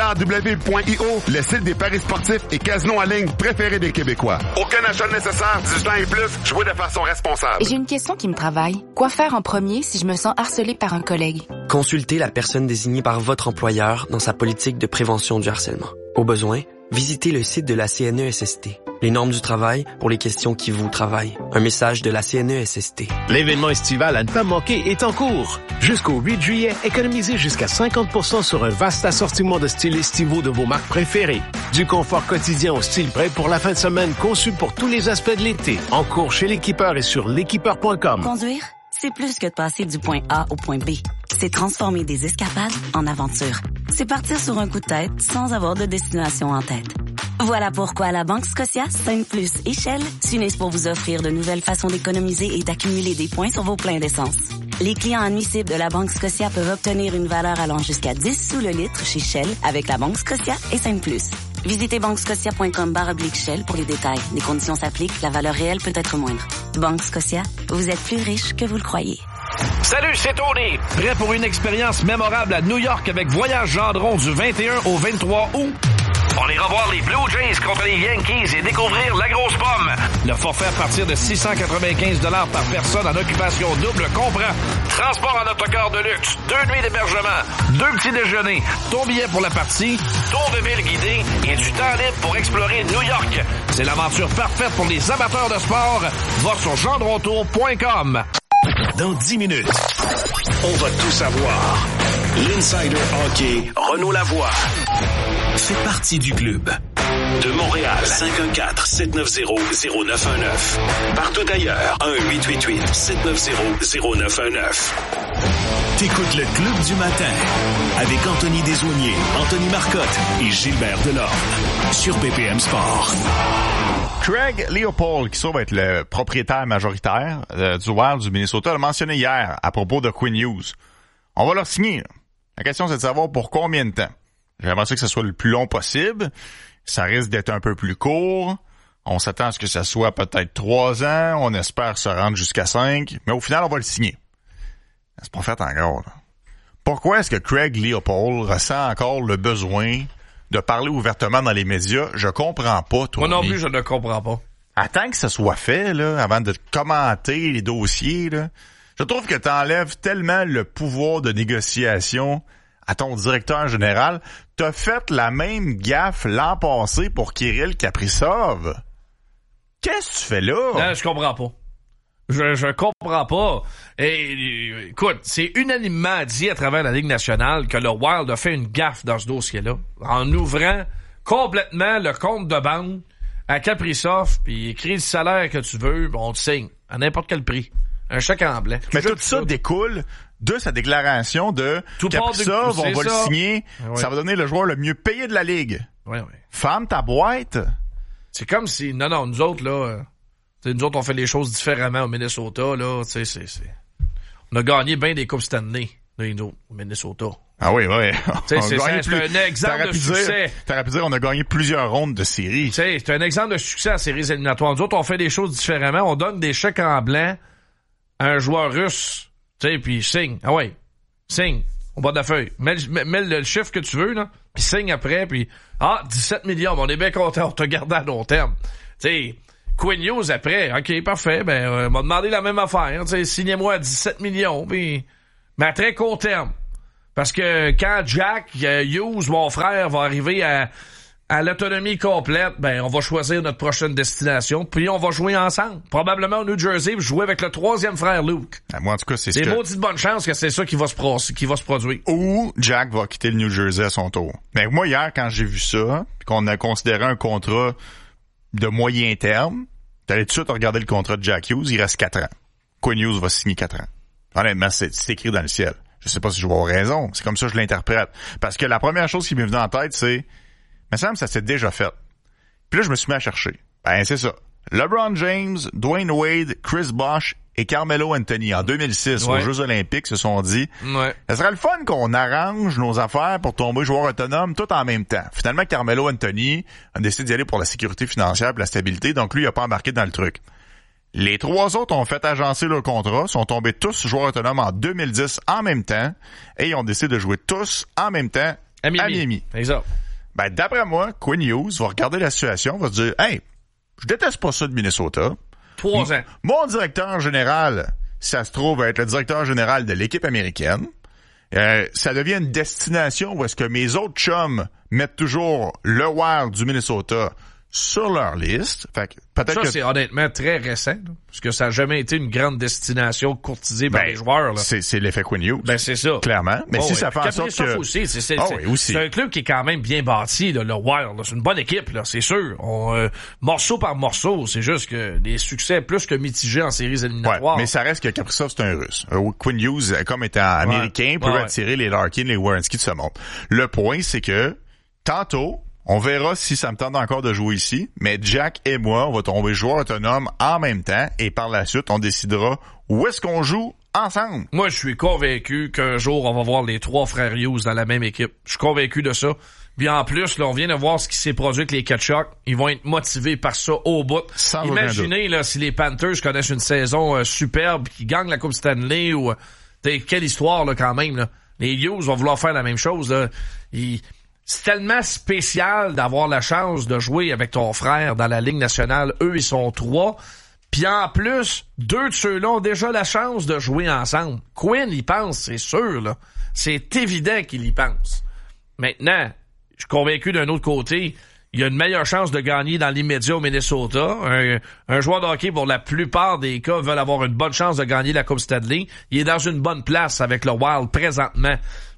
M: BetGRW.io, le site des paris sportifs et casinos en ligne préférés des Québécois. Aucun achat nécessaire, 18 ans et plus, jouez de façon responsable.
N: J'ai une question qui me travaille. Quoi faire en premier si je me sens harcelée par un collègue?
O: Consultez la personne désignée par votre employeur dans sa politique de prévention du harcèlement. Au besoin, visitez le site de la CNESST. Les normes du travail pour les questions qui vous travaillent. Un message de la CNESST.
J: L'événement estival à ne pas manquer est en cours. Jusqu'au 8 juillet, économisez jusqu'à 50% sur un vaste assortiment de styles estivaux de vos marques préférées. Du confort quotidien au style prêt pour la fin de semaine conçu pour tous les aspects de l'été. En cours chez l'équipeur et sur l'équipeur.com.
P: Conduire, c'est plus que de passer du point A au point B. C'est transformer des escapades en aventures. C'est partir sur un coup de tête sans avoir de destination en tête. Voilà pourquoi la Banque Scotia, Sainte-Plus et Shell s'unissent pour vous offrir de nouvelles façons d'économiser et d'accumuler des points sur vos pleins d'essence. Les clients admissibles de la Banque Scotia peuvent obtenir une valeur allant jusqu'à 10 sous le litre chez Shell avec la Banque Scotia et Sainte-Plus. Visitez banquescotia.com/Shell pour les détails. Les conditions s'appliquent, la valeur réelle peut être moindre. Banque Scotia, vous êtes plus riche que vous le croyez.
C: Salut, c'est Tony! Prêt pour une expérience mémorable à New York avec Voyage Gendron du 21 au 23 août? On ira voir les Blue Jays contre les Yankees et découvrir la grosse pomme. Le forfait à partir de 695 $ par personne en occupation double comprend transport en autocar de luxe, 2 nuits d'hébergement, 2 petits déjeuners, ton billet pour la partie, tour de ville guidé et du temps libre pour explorer New York. C'est l'aventure parfaite pour les amateurs de sport. Va sur gendrontour.com.
J: Dans 10 minutes, on va tout savoir. L'Insider Hockey, Renaud Lavoie, fait partie du club. De Montréal, 514-790-0919. Partout ailleurs, 1-888-790-0919. T'écoutes le Club du matin avec Anthony Desaulniers, Anthony Marcotte et Gilbert Delorme sur BPM Sport.
B: Craig Leopold, qui semble être le propriétaire majoritaire du Wild du Minnesota, l'a mentionné hier à propos de Quinn Hughes. On va leur signer. Là. La question, c'est de savoir pour combien de temps. J'aimerais ça que ce soit le plus long possible. Ça risque d'être un peu plus court. On s'attend à ce que ça soit peut-être 3 ans. On espère se rendre jusqu'à 5. Mais au final, on va le signer. C'est pas fait encore. Là. Pourquoi est-ce que Craig Leopold ressent encore le besoin de parler ouvertement dans les médias? Je comprends pas, toi.
C: Moi non plus, je ne comprends pas.
B: Attends que ça soit fait, là, avant de commenter les dossiers, là. Je trouve que t'enlèves tellement le pouvoir de négociation à ton directeur général. T'as fait la même gaffe l'an passé pour Kirill Kaprizov. Qu'est-ce que tu fais là?
C: Non, je comprends pas. Je comprends pas. Et, écoute, c'est unanimement dit à travers la Ligue nationale que le Wild a fait une gaffe dans ce dossier-là. En ouvrant complètement le compte de banque à Kaprizov, puis écris le salaire que tu veux, on te signe à n'importe quel prix. Un chèque en blanc.
B: Mais tout ça découle de sa déclaration de Kaprizov, on va le signer, ça va donner le joueur le mieux payé de la Ligue.
C: Oui.
B: Ferme ta boîte.
C: C'est comme si, non, nous autres, là, nous autres, on fait les choses différemment au Minnesota, là, tu sais, On a gagné bien des Coupes Stanley, au Minnesota.
B: Ah oui.
C: C'est un exemple de succès.
B: T'aurais pu dire, on a gagné plusieurs rondes de séries.
C: C'est un exemple de succès en séries éliminatoires. Nous autres, on fait des choses différemment. On donne des chèques en blanc à un joueur russe. Puis signe. Ah ouais, signe. Au bas de la feuille. Mets le chiffre que tu veux, là. Puis signe après. Puis 17 millions. On est bien content. On t'a gardé à long terme. Quinn Hughes après. OK, parfait. On m'a demandé la même affaire. Signez-moi à 17 millions. Mais à très court terme. Parce que quand Jack Hughes, mon frère, va arriver à l'autonomie complète, on va choisir notre prochaine destination, puis on va jouer ensemble. Probablement au New Jersey, puis jouer avec le troisième frère Luke.
B: Moi, en tout cas, c'est
C: des maudites bonnes chances que c'est ça qui va se produire.
B: Ou Jack va quitter le New Jersey à son tour. Mais moi, hier, quand j'ai vu ça, puis qu'on a considéré un contrat de moyen terme, t'allais tout de suite regarder le contrat de Jack Hughes, il reste 4 ans. Quinn Hughes va signer 4 ans. Honnêtement, c'est écrit dans le ciel. Je sais pas si je vais avoir raison. C'est comme ça que je l'interprète. Parce que la première chose qui m'est venue en tête, c'est, me semble que ça s'est déjà fait. Puis là, je me suis mis à chercher. C'est ça. LeBron James, Dwayne Wade, Chris Bosh et Carmelo Anthony, en 2006, aux Jeux Olympiques, se sont dit, ça serait le fun qu'on arrange nos affaires pour tomber joueur autonome tout en même temps. Finalement, Carmelo Anthony a décidé d'y aller pour la sécurité financière et la stabilité, donc lui, il a pas embarqué dans le truc. Les 3 autres ont fait agencer leur contrat, sont tombés tous joueurs autonomes en 2010 en même temps, et ils ont décidé de jouer tous en même temps à Miami.
C: Exact.
B: D'après moi, Quinn Hughes va regarder la situation, va se dire, hey, je déteste pas ça de Minnesota.
C: 3 ans.
B: Mon directeur général, ça se trouve, va être le directeur général de l'équipe américaine. Ça devient une destination où est-ce que mes autres chums mettent toujours le Wild du Minnesota sur leur liste. Fait que peut-être
C: ça, c'est honnêtement très récent, là, parce que ça n'a jamais été une grande destination courtisée par les joueurs. Là.
B: C'est l'effet Quinn Hughes.
C: C'est ça.
B: Clairement. Mais si ça fait en sorte que...
C: Aussi, c'est un club qui est quand même bien bâti, là, le Wild. Là. C'est une bonne équipe, là, c'est sûr. Morceau par morceau, c'est juste que les succès plus que mitigés en séries éliminatoires.
B: Mais ça reste que Kaprizov, c'est un Russe. Quinn Hughes, comme étant américain, peut attirer les Larkin, les Werenski de ce monde. Le point, c'est que tantôt, on verra si ça me tente encore de jouer ici, mais Jack et moi, on va tomber joueurs autonomes en même temps et par la suite, on décidera où est-ce qu'on joue ensemble.
C: Moi, je suis convaincu qu'un jour, on va voir les 3 frères Hughes dans la même équipe. Je suis convaincu de ça. Puis en plus, là, on vient de voir ce qui s'est produit avec les Kachuk. Ils vont être motivés par ça au bout. Imaginez là, si les Panthers connaissent une saison superbe, qui gagnent la Coupe Stanley ou quelle histoire là quand même. Là. Les Hughes vont vouloir faire la même chose. Là. C'est tellement spécial d'avoir la chance de jouer avec ton frère dans la Ligue nationale. Eux, ils sont 3. Puis en plus, 2 de ceux-là ont déjà la chance de jouer ensemble. Quinn y pense, c'est sûr. Là. C'est évident qu'il y pense. Maintenant, je suis convaincu d'un autre côté, il y a une meilleure chance de gagner dans l'immédiat au Minnesota. Un joueur de hockey, pour la plupart des cas, veulent avoir une bonne chance de gagner la Coupe Stanley. Il est dans une bonne place avec le Wild présentement.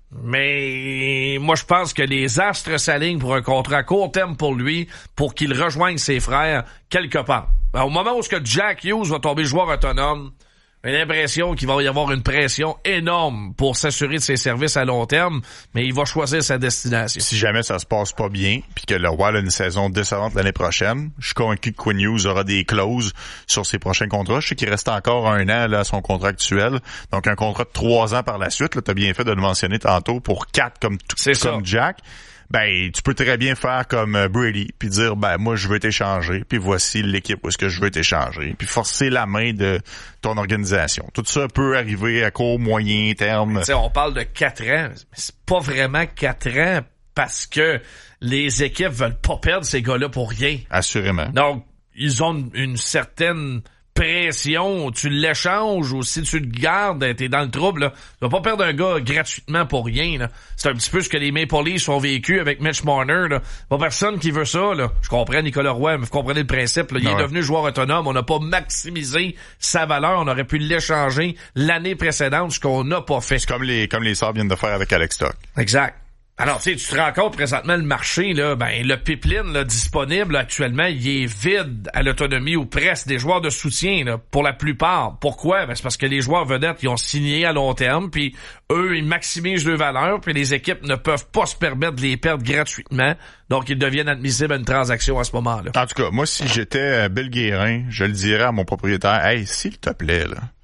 C: Mais moi, je pense que les astres s'alignent pour un contrat à court terme pour lui, pour qu'il rejoigne ses frères quelque part. Au moment où Jack Hughes va tomber joueur autonome, j'ai l'impression qu'il va y avoir une pression énorme pour s'assurer de ses services à long terme, mais il va choisir sa destination.
B: Si jamais ça se passe pas bien, puis que le Wild a une saison décevante l'année prochaine, je suis convaincu que Quinn Hughes aura des clauses sur ses prochains contrats. Je sais qu'il reste encore 1 an là, à son contrat actuel, donc un contrat de 3 ans par la suite. Là, t'as bien fait de le mentionner tantôt, pour 4 comme Jack. Tu peux très bien faire comme Brady, puis dire, moi, je veux t'échanger, puis voici l'équipe où est-ce que je veux t'échanger, puis forcer la main de ton organisation. Tout ça peut arriver à court, moyen terme.
C: On parle de 4 ans, mais c'est pas vraiment 4 ans, parce que les équipes veulent pas perdre ces gars-là pour rien.
B: Assurément.
C: Donc, ils ont une certaine pression, tu l'échanges ou si tu le gardes, t'es dans le trouble. Là. Tu vas pas perdre un gars gratuitement pour rien. Là. C'est un petit peu ce que les Maple Leafs ont vécu avec Mitch Marner. Là. Pas personne qui veut ça. Là. Je comprends Nicolas Roy, mais vous comprenez le principe. Là. Il est devenu joueur autonome. On n'a pas maximisé sa valeur. On aurait pu l'échanger l'année précédente, ce qu'on n'a pas fait.
B: C'est comme les Sabres viennent de faire avec Alex Stock.
C: Exact. Alors, tu te rends compte présentement, le marché, là, le pipeline là, disponible là, actuellement, il est vide à l'autonomie ou presque des joueurs de soutien là, pour la plupart. Pourquoi? C'est parce que les joueurs vedettes, ils ont signé à long terme, puis eux, ils maximisent leur valeur, puis les équipes ne peuvent pas se permettre de les perdre gratuitement, donc ils deviennent admissibles à une transaction à ce moment-là.
B: En tout cas, moi, si j'étais Bill Guérin, je le dirais à mon propriétaire, « Hey, s'il te plaît, là,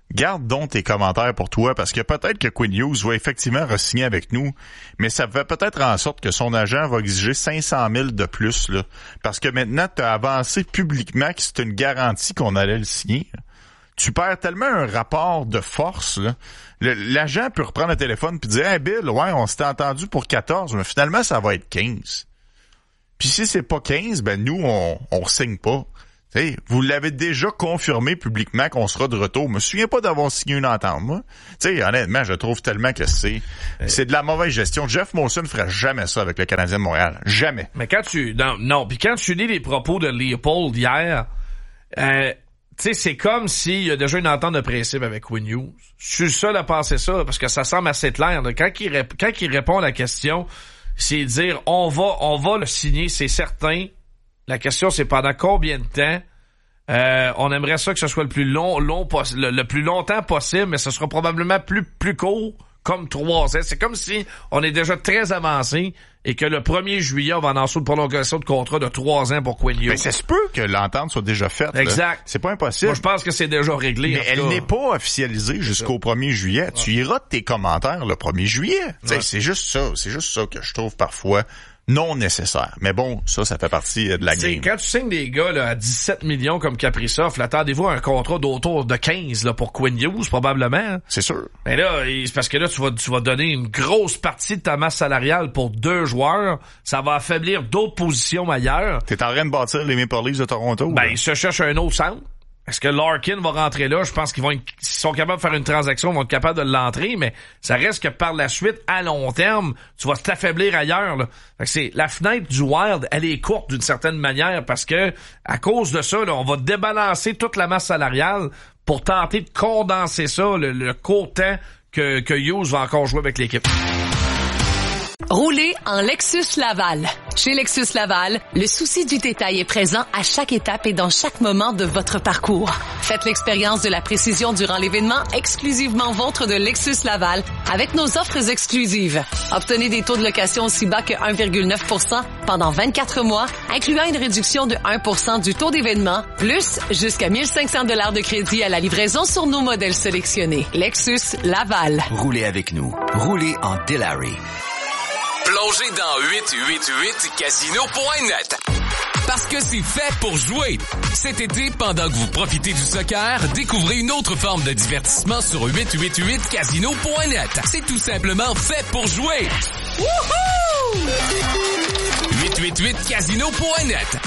B: garde donc tes commentaires pour toi, parce que peut-être que Quinn Hughes va effectivement re-signer avec nous, mais ça va peut-être en sorte que son agent va exiger 500 000 de plus, là, parce que maintenant, tu as avancé publiquement que c'est une garantie qu'on allait le signer. Tu perds tellement un rapport de force, là. L'agent peut reprendre le téléphone puis dire « Hey Bill, ouais, on s'était entendu pour 14, mais finalement, ça va être 15. » Puis si c'est pas 15, ben nous, on signe pas. T'sais, vous l'avez déjà confirmé publiquement qu'on sera de retour. Je me souviens pas d'avoir signé une entente, moi. T'sais, honnêtement, je trouve tellement que c'est de la mauvaise gestion. Jeff Molson ne ferait jamais ça avec le Canadien de Montréal. Jamais.
C: Mais quand tu... Non, puis quand tu lis les propos de Leopold hier... tu sais, c'est comme s'il y a déjà une entente de principe avec Quinn Hughes. Je suis le seul à penser ça, parce que ça semble assez clair. Là. Quand il répond à la question, c'est dire on va le signer, c'est certain. La question, c'est pendant combien de temps? On aimerait ça que ce soit le plus le plus longtemps possible, mais ce sera probablement plus court, comme 3 ans. C'est comme si on est déjà très avancé et que le 1er juillet, on va annoncer une prolongation de contrat de 3 ans pour Quinn Hughes.
B: Mais ça se peut que l'entente soit déjà faite.
C: Exact.
B: Là. C'est pas impossible.
C: Moi, je pense que c'est déjà réglé.
B: Mais elle n'est pas officialisée jusqu'au 1er juillet. Ouais. Tu iras de tes commentaires le 1er juillet. Ouais. C'est juste ça. C'est juste ça que je trouve parfois non nécessaire. Mais bon, ça fait partie de la game.
C: Quand tu signes des gars là, à 17 millions comme Kaprizov, là, attendez-vous à un contrat d'autour de 15 là, pour Quinn Hughes, probablement.
B: C'est sûr.
C: Mais là, c'est parce que là, tu vas donner une grosse partie de ta masse salariale pour 2 joueurs. Ça va affaiblir d'autres positions ailleurs.
B: T'es en train de bâtir les Maple Leafs de Toronto?
C: Ben, ils se cherchent un autre centre. Est-ce que Larkin va rentrer là? Je pense s'ils sont capables de faire une transaction, ils vont être capables de l'entrer, mais ça reste que par la suite, à long terme, tu vas t'affaiblir ailleurs, là. Fait que c'est, la fenêtre du Wild, elle est courte d'une certaine manière parce que, à cause de ça, là, on va débalancer toute la masse salariale pour tenter de condenser ça, le court temps que Hughes va encore jouer avec l'équipe.
Q: Roulez en Lexus Laval. Chez Lexus Laval, le souci du détail est présent à chaque étape et dans chaque moment de votre parcours. Faites l'expérience de la précision durant l'événement exclusivement vôtre de Lexus Laval avec nos offres exclusives. Obtenez des taux de location aussi bas que 1,9% pendant 24 mois, incluant une réduction de 1% du taux d'événement, plus jusqu'à 1500 $ de crédit à la livraison sur nos modèles sélectionnés. Lexus Laval.
R: Roulez avec nous. Roulez en Dilawri.
H: Plongez dans 888casino.net. Parce que c'est fait pour jouer. Cet été, pendant que vous profitez du soccer, découvrez une autre forme de divertissement sur 888casino.net. C'est tout simplement fait pour jouer. Wouhou! 888casino.net.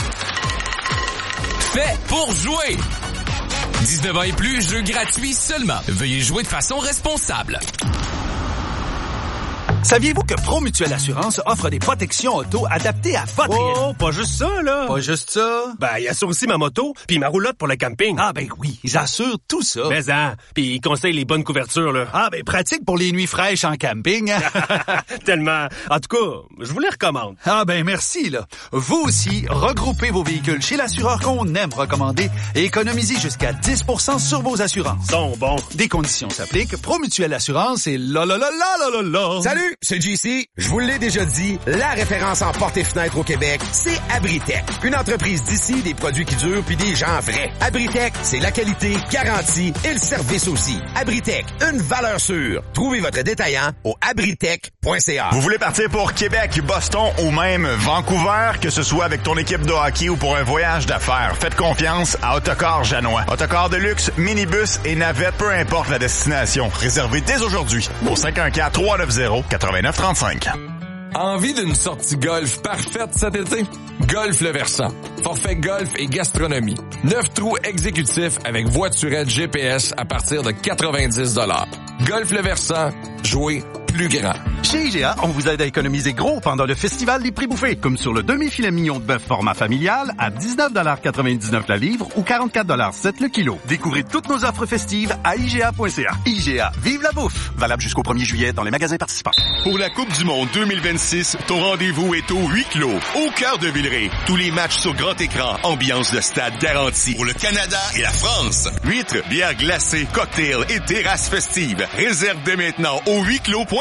H: Fait pour jouer. 19 ans et plus, jeu gratuit seulement. Veuillez jouer de façon responsable.
S: Saviez-vous que Promutuelle Assurance offre des protections auto adaptées à votre...
T: Oh, pas juste ça, là!
S: Pas juste ça?
T: Ben, il assure aussi ma moto, puis ma roulotte pour le camping.
S: Ah ben oui, ils assurent tout ça.
T: Mais puis ils conseillent les bonnes couvertures, là.
S: Ah ben, pratique pour les nuits fraîches en camping.
T: Tellement. En tout cas, je vous les recommande.
S: Ah ben, merci, là. Vous aussi, regroupez vos véhicules chez l'assureur qu'on aime recommander et économisez jusqu'à 10% sur vos assurances.
T: Bon.
S: Des conditions s'appliquent. Promutuelle Assurance et la.
U: Salut! C'est JC. Je vous l'ai déjà dit, la référence en portes et fenêtres au Québec, c'est Abritech. Une entreprise d'ici, des produits qui durent puis des gens vrais. Abritech, c'est la qualité, garantie et le service aussi. Abritech, une valeur sûre. Trouvez votre détaillant au abritech.ca.
B: Vous voulez partir pour Québec, Boston ou même Vancouver, que ce soit avec ton équipe de hockey ou pour un voyage d'affaires, faites confiance à Autocar Janois. Autocar de luxe, minibus et navette, peu importe la destination. Réservez dès aujourd'hui au 514-390-8935.
V: Envie d'une sortie golf parfaite cet été? Golf Le Versant. Forfait golf et gastronomie. 9 trous exécutifs avec voiturette GPS à partir de 90 $. Golf Le Versant. Jouer plus grand.
W: Chez IGA, on vous aide à économiser gros pendant le festival des prix bouffés, comme sur le demi-filet mignon de bœuf format familial à 19,99 $ la livre ou 44,7 $ le kilo. Découvrez toutes nos offres festives à IGA.ca. IGA, vive la bouffe! Valable jusqu'au 1er juillet dans les magasins participants.
X: Pour la Coupe du Monde 2026, ton rendez-vous est au huis clos, au cœur de Villeray. Tous les matchs sur grand écran, ambiance de stade garantie. Pour le Canada et la France. Huîtres, bières glacées, cocktails et terrasses festives. Réserve dès maintenant au huisclos.ca.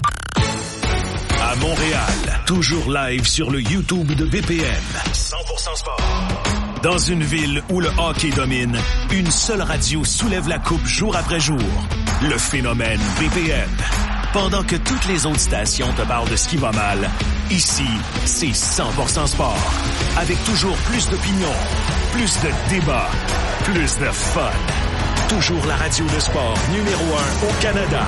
J: À Montréal, toujours live sur le YouTube de BPM. 100% sport. Dans une ville où le hockey domine, une seule radio soulève la coupe jour après jour. Le phénomène BPM. Pendant que toutes les autres stations te parlent de ce qui va mal, ici, c'est 100% sport. Avec toujours plus d'opinions, plus de débats, plus de fun. Toujours la radio de sport numéro 1 au Canada.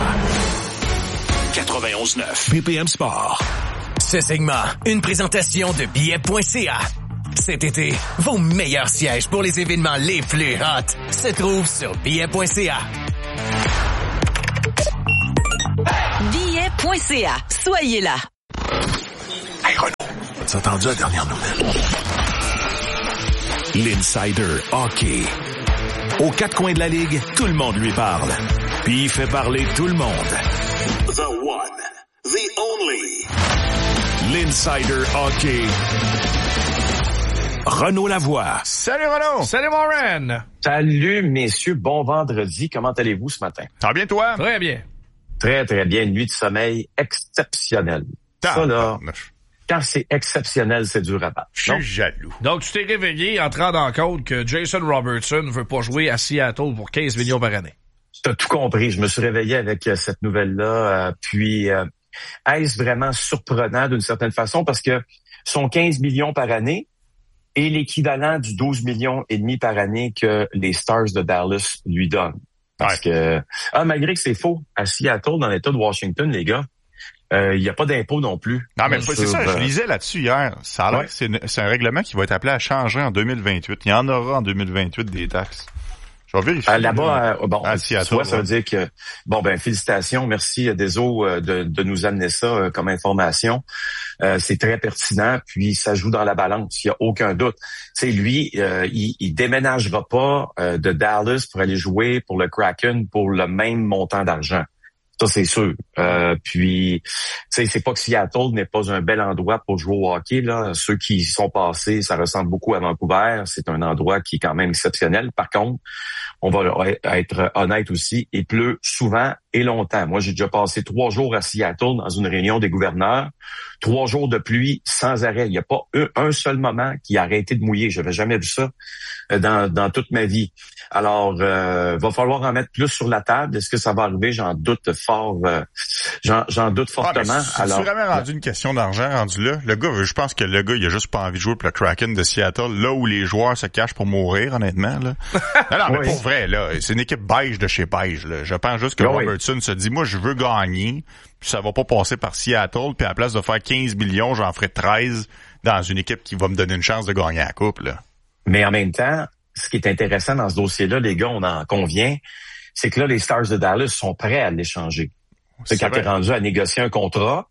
J: 91.9 BPM Sport.
F: Ce segment, une présentation de billets.ca. Cet été, vos meilleurs sièges pour les événements les plus hot se trouvent sur billets.ca.
A: Billets.ca. Soyez là.
J: Hey Renaud, as entendu la dernière nouvelle? L'Insider Hockey. Aux quatre coins de la Ligue, tout le monde lui parle. Puis il fait parler tout le monde.
D: The one, the only.
J: L'Insider Hockey. Renaud Lavoie.
B: Salut Renaud!
C: Salut mon Ren!
G: Salut messieurs, bon vendredi. Comment allez-vous ce matin?
B: Ça va bien toi?
C: Très bien.
G: Très, très bien. Une nuit de sommeil exceptionnelle. Ça là, quand c'est exceptionnel, c'est dur à battre.
B: Je suis jaloux.
C: Donc tu t'es réveillé en te rendant compte que Jason Robertson ne veut pas jouer à Seattle pour 15 millions par année.
G: T'as tout compris. Je me suis réveillé avec cette nouvelle-là. Puis, est-ce vraiment surprenant d'une certaine façon? Parce que son 15 millions par année est l'équivalent du 12 millions et demi par année que les Stars de Dallas lui donnent. Parce que, malgré que c'est faux, à Seattle, dans l'État de Washington, les gars, il n'y a pas d'impôt non plus.
B: Non, mais c'est ça, je lisais là-dessus hier. Ça a l'air que c'est un règlement qui va être appelé à changer en 2028. Il y en aura en 2028 des taxes. Je vais vérifier.
G: Là-bas,
B: à Seattle,
G: ça veut dire que, félicitations, merci Deso de nous amener ça comme information. C'est très pertinent, puis ça joue dans la balance, il n'y a aucun doute. Tu sais, lui, il déménagera pas de Dallas pour aller jouer pour le Kraken pour le même montant d'argent. Ça, c'est sûr. Puis, tu sais, c'est pas que Seattle n'est pas un bel endroit pour jouer au hockey, là. Ceux qui y sont passés, ça ressemble beaucoup à Vancouver. C'est un endroit qui est quand même exceptionnel. Par contre, on va être honnête aussi, il pleut souvent et longtemps. Moi, j'ai déjà passé 3 jours à Seattle dans une réunion des gouverneurs. 3 jours de pluie sans arrêt. Il n'y a pas un seul moment qui a arrêté de mouiller. Je n'avais jamais vu ça dans toute ma vie. Alors, va falloir en mettre plus sur la table. Est-ce que ça va arriver? J'en doute fort. J'en doute fortement.
B: C'est vraiment rendu une question d'argent rendu là. Le gars, je pense que le gars, il a juste pas envie de jouer pour le Kraken de Seattle, là où les joueurs se cachent pour mourir, honnêtement. Là. Non, mais pour vrai, là, c'est une équipe beige de chez beige. Là. Je pense juste que Robertson se dit, moi, je veux gagner, puis ça va pas passer par Seattle, puis à la place de faire 15 millions, j'en ferai 13 dans une équipe qui va me donner une chance de gagner la coupe. Là.
G: Mais en même temps, ce qui est intéressant dans ce dossier-là, les gars, on en convient, c'est que là, les Stars de Dallas sont prêts à l'échanger. C'est quand tu es rendu à négocier un contrat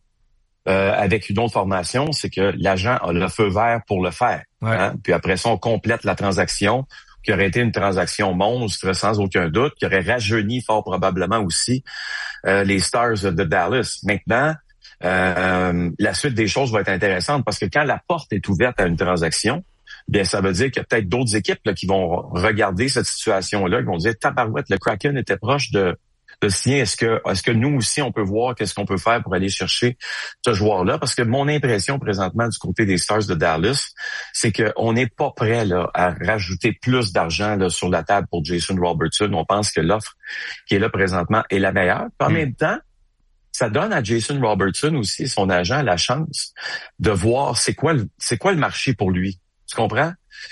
G: avec une autre formation, c'est que l'agent a le feu vert pour le faire.
C: Ouais.
G: Hein? Puis après ça, on complète la transaction, qui aurait été une transaction monstre, sans aucun doute, qui aurait rajeuni fort probablement aussi les Stars de Dallas. Maintenant, la suite des choses va être intéressante parce que quand la porte est ouverte à une transaction, bien, ça veut dire qu'il y a peut-être d'autres équipes là, qui vont regarder cette situation-là, qui vont dire, tabarouette, le Kraken était proche de signer. Est-ce que nous aussi, on peut voir qu'est-ce qu'on peut faire pour aller chercher ce joueur-là? Parce que mon impression présentement du côté des Stars de Dallas, c'est qu'on n'est pas prêt là, à rajouter plus d'argent là, sur la table pour Jason Robertson. On pense que l'offre qui est là présentement est la meilleure. En même temps, ça donne à Jason Robertson aussi, son agent, la chance de voir c'est quoi le marché pour lui. Tu comprends?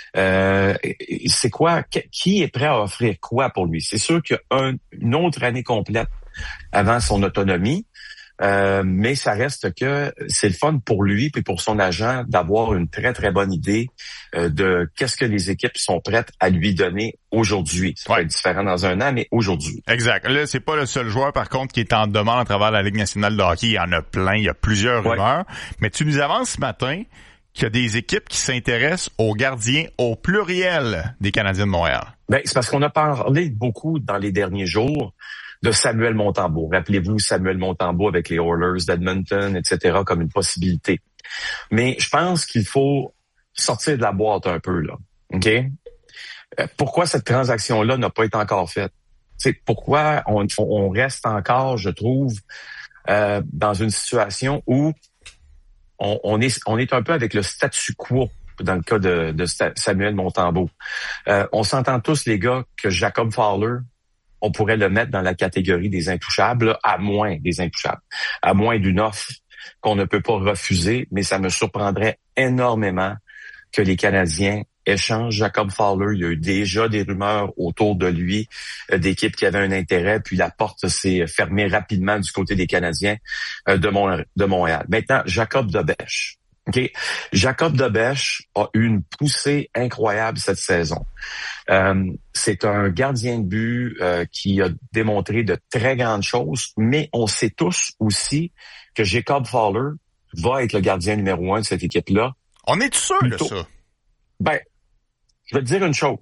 G: C'est quoi? Qui est prêt à offrir quoi pour lui? C'est sûr qu'il y a une autre année complète avant son autonomie, mais ça reste que c'est le fun pour lui et pour son agent d'avoir une très, très bonne idée de qu'est-ce que les équipes sont prêtes à lui donner aujourd'hui. Ça va être différent dans un an, mais aujourd'hui.
B: Exact. Là, c'est pas le seul joueur, par contre, qui est en demande à travers la Ligue nationale de hockey. Il y en a plein, il y a plusieurs rumeurs. Mais tu nous avances ce matin qu'il y a des équipes qui s'intéressent aux gardiens au pluriel des Canadiens de Montréal.
G: Ben, c'est parce qu'on a parlé beaucoup dans les derniers jours de Samuel Montembeault. Rappelez-vous Samuel Montembeault avec les Oilers d'Edmonton, etc., comme une possibilité. Mais je pense qu'il faut sortir de la boîte un peu, là. OK? Pourquoi cette transaction-là n'a pas été encore faite? C'est pourquoi on reste encore, je trouve, dans une situation où on est un peu avec le statu quo dans le cas de Samuel Montembeault. On s'entend tous, les gars, que Jacob Fowler, on pourrait le mettre dans la catégorie des intouchables, là, à moins d'une offre qu'on ne peut pas refuser, mais ça me surprendrait énormément que les Canadiens échangent Jacob Fowler. Il y a eu déjà des rumeurs autour de lui, d'équipes qui avaient un intérêt, puis la porte s'est fermée rapidement du côté des Canadiens de Montréal. Maintenant, Jacob Debesch. Okay. Jacob Debesch a eu une poussée incroyable cette saison. C'est un gardien de but qui a démontré de très grandes choses, mais on sait tous aussi que Jacob Fowler va être le gardien numéro 1 de cette équipe-là.
B: On est sûr de ça?
G: Ben, je vais te dire une chose.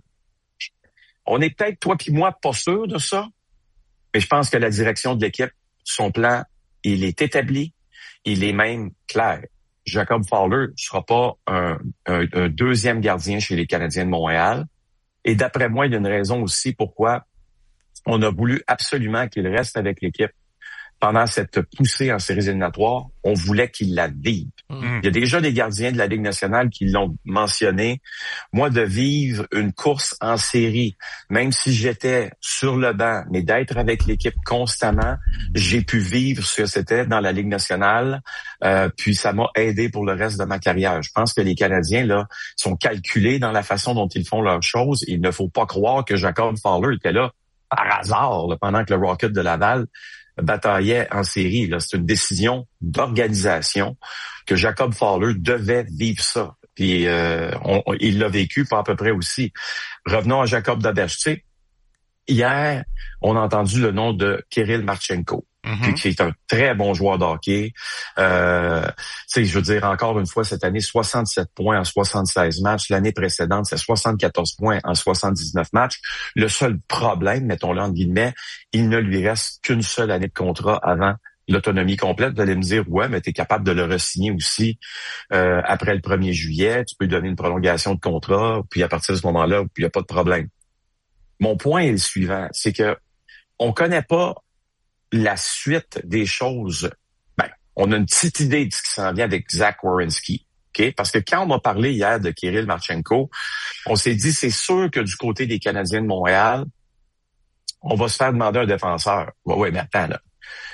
G: On est peut-être, toi puis moi, pas sûr de ça, mais je pense que la direction de l'équipe, son plan, il est établi, il est même clair. Jacob Fowler ne sera pas un deuxième gardien chez les Canadiens de Montréal. Et d'après moi, il y a une raison aussi pourquoi on a voulu absolument qu'il reste avec l'équipe pendant cette poussée en séries éliminatoires. On voulait qu'il la vive. Il y a déjà des gardiens de la Ligue nationale qui l'ont mentionné. Moi, de vivre une course en série, même si j'étais sur le banc, mais d'être avec l'équipe constamment, j'ai pu vivre ce que c'était dans la Ligue nationale. Puis ça m'a aidé pour le reste de ma carrière. Je pense que les Canadiens là sont calculés dans la façon dont ils font leurs choses. Il ne faut pas croire que Jacob Fowler était là par hasard là, pendant que le Rocket de Laval bataillait en série. Là, c'est une décision d'organisation que Jacob Fowler devait vivre ça. Puis il l'a vécu pas à peu près aussi. Revenons à Jacob Debesch. Tu sais, hier, on a entendu le nom de Kirill Marchenko, qui est un très bon joueur de hockey. Tu sais, je veux dire, encore une fois, cette année, 67 points en 76 matchs. L'année précédente, c'est 74 points en 79 matchs. Le seul problème, mettons-le entre guillemets, il ne lui reste qu'une seule année de contrat avant l'autonomie complète. Vous allez me dire, ouais, mais tu es capable de le re-signer aussi après le 1er juillet. Tu peux lui donner une prolongation de contrat, puis à partir de ce moment-là, il n'y a pas de problème. Mon point est le suivant, c'est que on connaît pas la suite des choses. Ben, on a une petite idée de ce qui s'en vient avec Zach Werenski. Okay? Parce que quand on m'a parlé hier de Kirill Marchenko, on s'est dit, c'est sûr que du côté des Canadiens de Montréal, on va se faire demander un défenseur. Ouais, mais attends, là.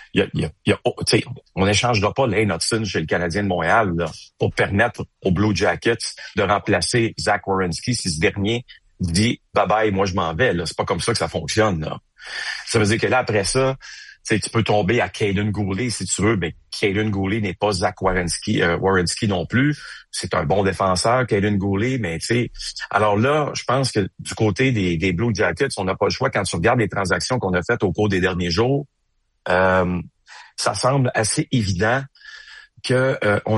G: On n'échangera pas Lane Hudson chez le Canadien de Montréal là, pour permettre aux Blue Jackets de remplacer Zach Werenski si ce dernier dit bye-bye, moi je m'en vais. Là. C'est pas comme ça que ça fonctionne. Là. Ça veut dire que là, après ça, tu peux tomber à Caden Goulet si tu veux, mais Caden Goulet n'est pas Zach Werenski non plus. C'est un bon défenseur, Caden Goulet, mais tu sais. Alors là, je pense que du côté des Blue Jackets, on n'a pas le choix. Quand tu regardes les transactions qu'on a faites au cours des derniers jours, ça semble assez évident que on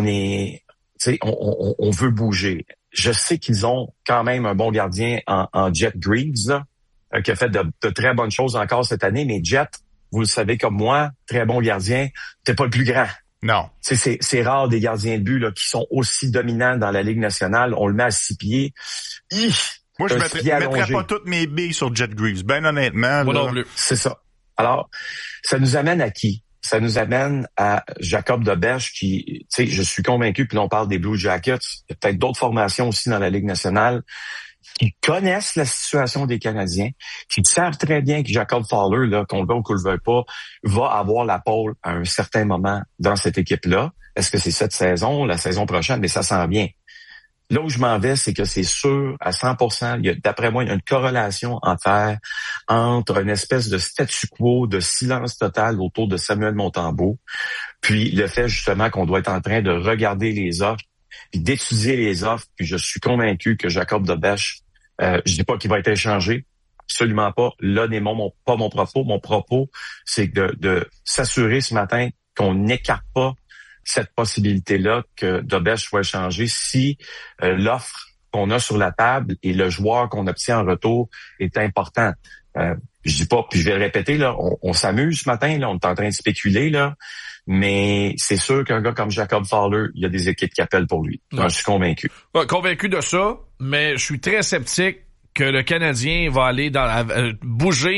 G: veut bouger. Je sais qu'ils ont quand même un bon gardien en Jet Greaves, là, qui a fait de très bonnes choses encore cette année, mais Jet, vous le savez comme moi, très bon gardien, t'es pas le plus grand.
B: Non.
G: C'est rare des gardiens de but là, qui sont aussi dominants dans la Ligue nationale. On le met à 6 pieds.
B: Moi, je mettrais pas toutes mes billes sur Jet Greaves, ben honnêtement.
C: Moi non plus.
G: C'est ça. Alors, ça nous amène à qui? Ça nous amène à Jacob Debesch qui, tu sais, je suis convaincu, puis là on parle des Blue Jackets, il y a peut-être d'autres formations aussi dans la Ligue nationale qui connaissent la situation des Canadiens, qui savent très bien que Jacob Fowler, là, qu'on le veuille ou qu'on le veuille pas, va avoir la pole à un certain moment dans cette équipe-là. Est-ce que c'est cette saison, la saison prochaine? Mais ça s'en vient. Là où je m'en vais, c'est que c'est sûr, à 100%, d'après moi, il y a une corrélation entre une espèce de statu quo, de silence total autour de Samuel Montembeault, puis le fait justement qu'on doit être en train de regarder les offres, puis d'étudier les offres, puis je suis convaincu que Jacob Debesch, je dis pas qu'il va être échangé, absolument pas. Là n'est pas mon propos. Mon propos, c'est de s'assurer ce matin qu'on n'écarte pas cette possibilité-là que Debesch soit échangé si l'offre qu'on a sur la table et le joueur qu'on obtient en retour est important. Je dis pas, puis je vais le répéter, là, on s'amuse ce matin, là, on est en train de spéculer, là, mais c'est sûr qu'un gars comme Jacob Fowler, il y a des équipes qui appellent pour lui. Je suis convaincu.
C: Ouais, convaincu de ça, mais je suis très sceptique que le Canadien va aller bouger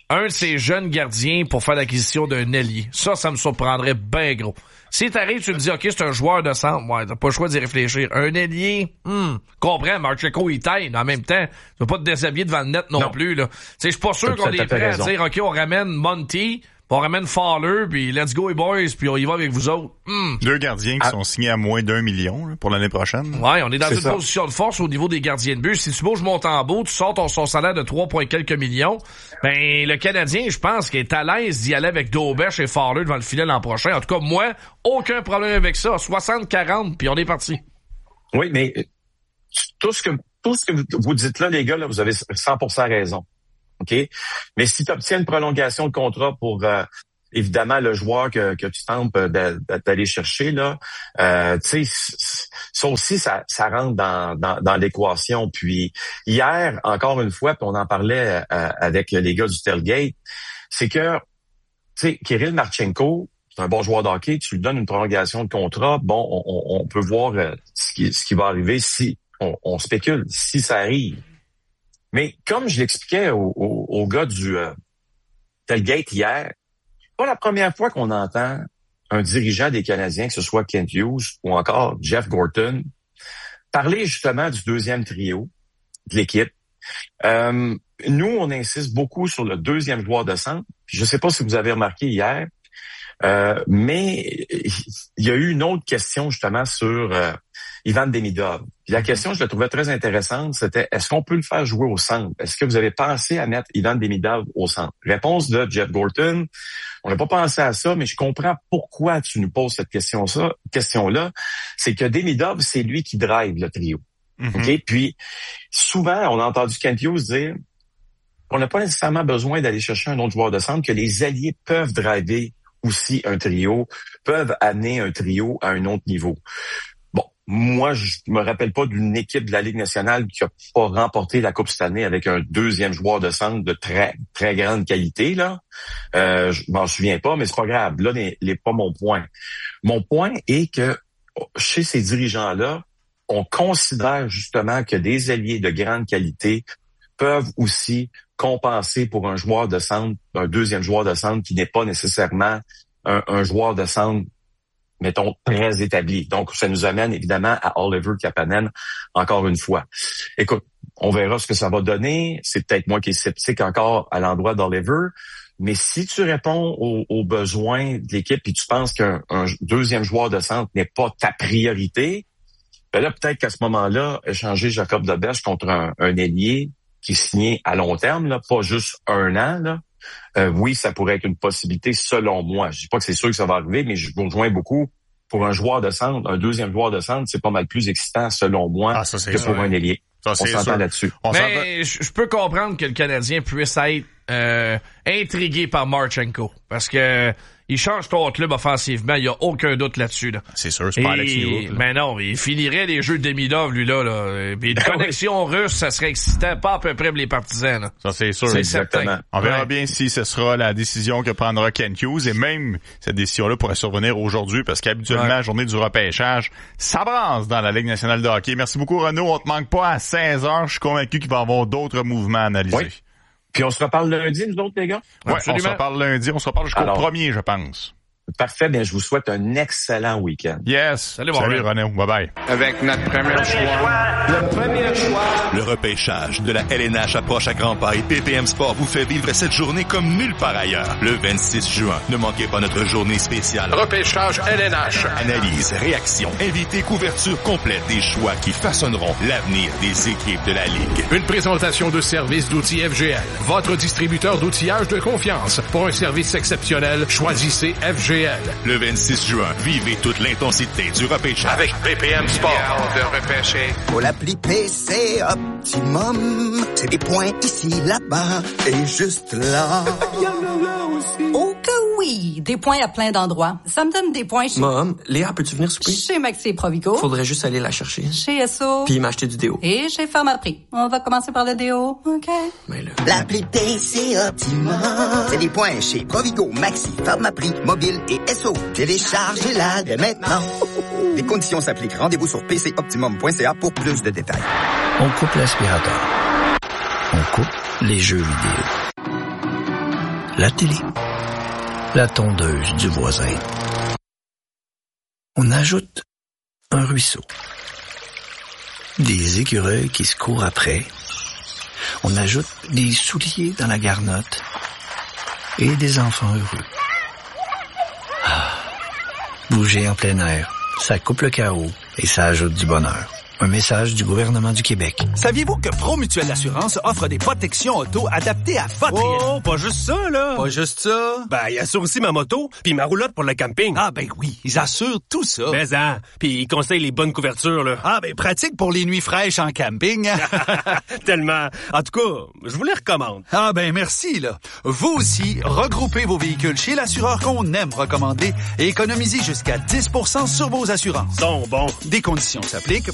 C: un de ces jeunes gardiens pour faire l'acquisition d'un ailier. Ça me surprendrait bien gros. Si t'arrives, tu te dis, OK, c'est un joueur de centre, ouais, t'as pas le choix d'y réfléchir. Un ailier, comprends, Marchenko, il taille, mais en même temps, tu vas pas te déshabiller devant le net non plus, là. Tu sais, je suis pas sûr qu'on est prêt à dire, OK, on ramène Monty, on ramène Fowler, puis let's go les boys, puis on y va avec vous autres.
B: Deux gardiens qui sont signés à moins d'1 million là, pour l'année prochaine.
C: Ouais, on est dans une position de force au niveau des gardiens de but. Si tu bouges Montembeault, tu sors son salaire de 3 points quelques millions, ben le Canadien, je pense qu'il est à l'aise d'y aller avec Daubèche et Fowler devant le filet l'an prochain. En tout cas, moi, aucun problème avec ça. 60-40, puis on est parti.
G: Oui, mais tout ce que vous dites là, les gars, là, vous avez 100% raison. OK? Mais si tu obtiens une prolongation de contrat pour évidemment le joueur que tu tentes d'aller chercher, là, tu sais, ça aussi, ça rentre dans l'équation. Puis hier, encore une fois, puis on en parlait avec les gars du Tailgate, c'est que tu sais, Kirill Marchenko, c'est un bon joueur de hockey, tu lui donnes une prolongation de contrat, bon, on peut voir ce qui va arriver si on spécule, si ça arrive. Mais comme je l'expliquais au gars du Tailgate hier, pas la première fois qu'on entend un dirigeant des Canadiens, que ce soit Kent Hughes ou encore Jeff Gorton, parler justement du deuxième trio de l'équipe. Nous, on insiste beaucoup sur le deuxième joueur de centre. Je ne sais pas si vous avez remarqué hier, mais il y a eu une autre question justement sur Ivan Demidov. Puis la question, je la trouvais très intéressante, c'était est-ce qu'on peut le faire jouer au centre? Est-ce que vous avez pensé à mettre Ivan Demidov au centre? Réponse de Jeff Gorton, on n'a pas pensé à ça, mais je comprends pourquoi tu nous poses cette question-là. C'est que Demidov, c'est lui qui drive le trio. OK? Puis souvent, on a entendu Kent Hughes dire qu'on n'a pas nécessairement besoin d'aller chercher un autre joueur de centre, que les alliés peuvent driver aussi un trio, peuvent amener un trio à un autre niveau. Bon, moi, je me rappelle pas d'une équipe de la Ligue nationale qui a pas remporté la Coupe cette année avec un deuxième joueur de centre de très, très grande qualité, là. Je m'en souviens pas, mais c'est pas grave. Là, n'est pas mon point. Mon point est que chez ces dirigeants-là, on considère justement que des alliés de grande qualité peuvent aussi compenser pour un joueur de centre, un deuxième joueur de centre qui n'est pas nécessairement un joueur de centre, mettons, très établi. Donc, ça nous amène évidemment à Oliver Kapanen, encore une fois. Écoute, on verra ce que ça va donner. C'est peut-être moi qui est sceptique encore à l'endroit d'Oliver, mais si tu réponds aux besoins de l'équipe et tu penses qu'un deuxième joueur de centre n'est pas ta priorité, ben là, peut-être qu'à ce moment-là, échanger Jacob Daubèche contre un ailier qui est signé à long terme, là, pas juste 1 an, là. Oui, ça pourrait être une possibilité selon moi. Je dis pas que c'est sûr que ça va arriver, mais je vous rejoins beaucoup. Pour un joueur de centre, un deuxième joueur de centre, c'est pas mal plus excitant selon moi que pour un ailier. On s'entend là-dessus.
C: Mais je peux comprendre que le Canadien puisse être intrigué par Marchenko, parce que il change ton club offensivement, il y a aucun doute là-dessus. Là.
B: C'est sûr, c'est pas Alex Newhook.
C: Mais non, il finirait les jeux de Demidov, lui, là. Puis une connexion russe, ça serait excitant, pas à peu près pour les partisans. Là.
B: Ça, c'est sûr.
C: C'est
B: exactement.
C: certain.
B: On verra bien si ce sera la décision que prendra Kent Hughes, et même cette décision-là pourrait survenir aujourd'hui, parce qu'habituellement, la journée du repêchage, ça brasse dans la Ligue nationale de hockey. Merci beaucoup, Renaud. On te manque pas à 16h. Je suis convaincu qu'il va y avoir d'autres mouvements à analyser.
G: Oui. Puis on se reparle lundi, nous autres, les gars?
B: Oui, on se reparle lundi. On se reparle jusqu'au 1er, je pense.
G: Parfait, bien, je vous souhaite un excellent week-end.
B: Yes. Salut Renaud. Bye-bye.
A: Avec notre premier choix. Le premier choix.
X: Le repêchage de la LNH approche à grands pas et PPM Sport vous fait vivre cette journée comme nulle part ailleurs. Le 26 juin, ne manquez pas notre journée spéciale.
A: Repêchage LNH.
X: Analyse, réaction, invités, couverture complète des choix qui façonneront l'avenir des équipes de la Ligue.
A: Une présentation de service d'outils FGL. Votre distributeur d'outillage de confiance. Pour un service exceptionnel, choisissez FGL.
X: Le 26 juin, vivez toute l'intensité du repêchage.
A: Avec PPM Sport.
I: De repêcher.
K: Pour l'appli PC Optimum, c'est des points ici, là-bas et juste là.
L: Oh que oui! Des points à plein d'endroits. Ça me donne des points chez...
O: Mom, Léa, peux-tu venir souper?
L: Chez Maxi Provigo.
O: Faudrait juste aller la chercher.
L: Chez Esso.
O: Puis m'acheter du déo.
L: Et chez Pharmaprix. On va commencer par le déo, OK?
O: Mais là...
K: L'appli PC Optimum, c'est des points chez Provigo, Maxi, Pharmaprix, Mobile et Esso. Téléchargez-la dès maintenant. Les conditions s'appliquent. Rendez-vous sur pcoptimum.ca pour plus de détails.
Y: On coupe l'aspirateur. On coupe les jeux vidéo.
E: la télé, la tondeuse du voisin. On ajoute un ruisseau, des écureuils qui se courent après. On ajoute des souliers dans la garnotte et des enfants heureux. Ah, bouger en plein air, ça coupe le chaos et ça ajoute du bonheur. Un message du gouvernement du Québec.
S: Saviez-vous que Promutuelle Assurance offre des protections auto adaptées à votre réalité?
T: Oh, pas juste ça, là.
S: Pas juste ça?
T: Ben, il assure aussi ma moto, puis ma roulotte pour le camping.
S: Ah, ben oui, ils assurent tout ça.
T: Mais puis ils conseillent les bonnes couvertures, là.
S: Ah, ben pratique pour les nuits fraîches en camping.
T: Tellement. En tout cas, je vous les recommande.
S: Ah, ben merci, là. Vous aussi, regroupez vos véhicules chez l'assureur qu'on aime recommander et économisez jusqu'à 10% sur vos assurances.
T: Bon.
S: Des conditions s'appliquent.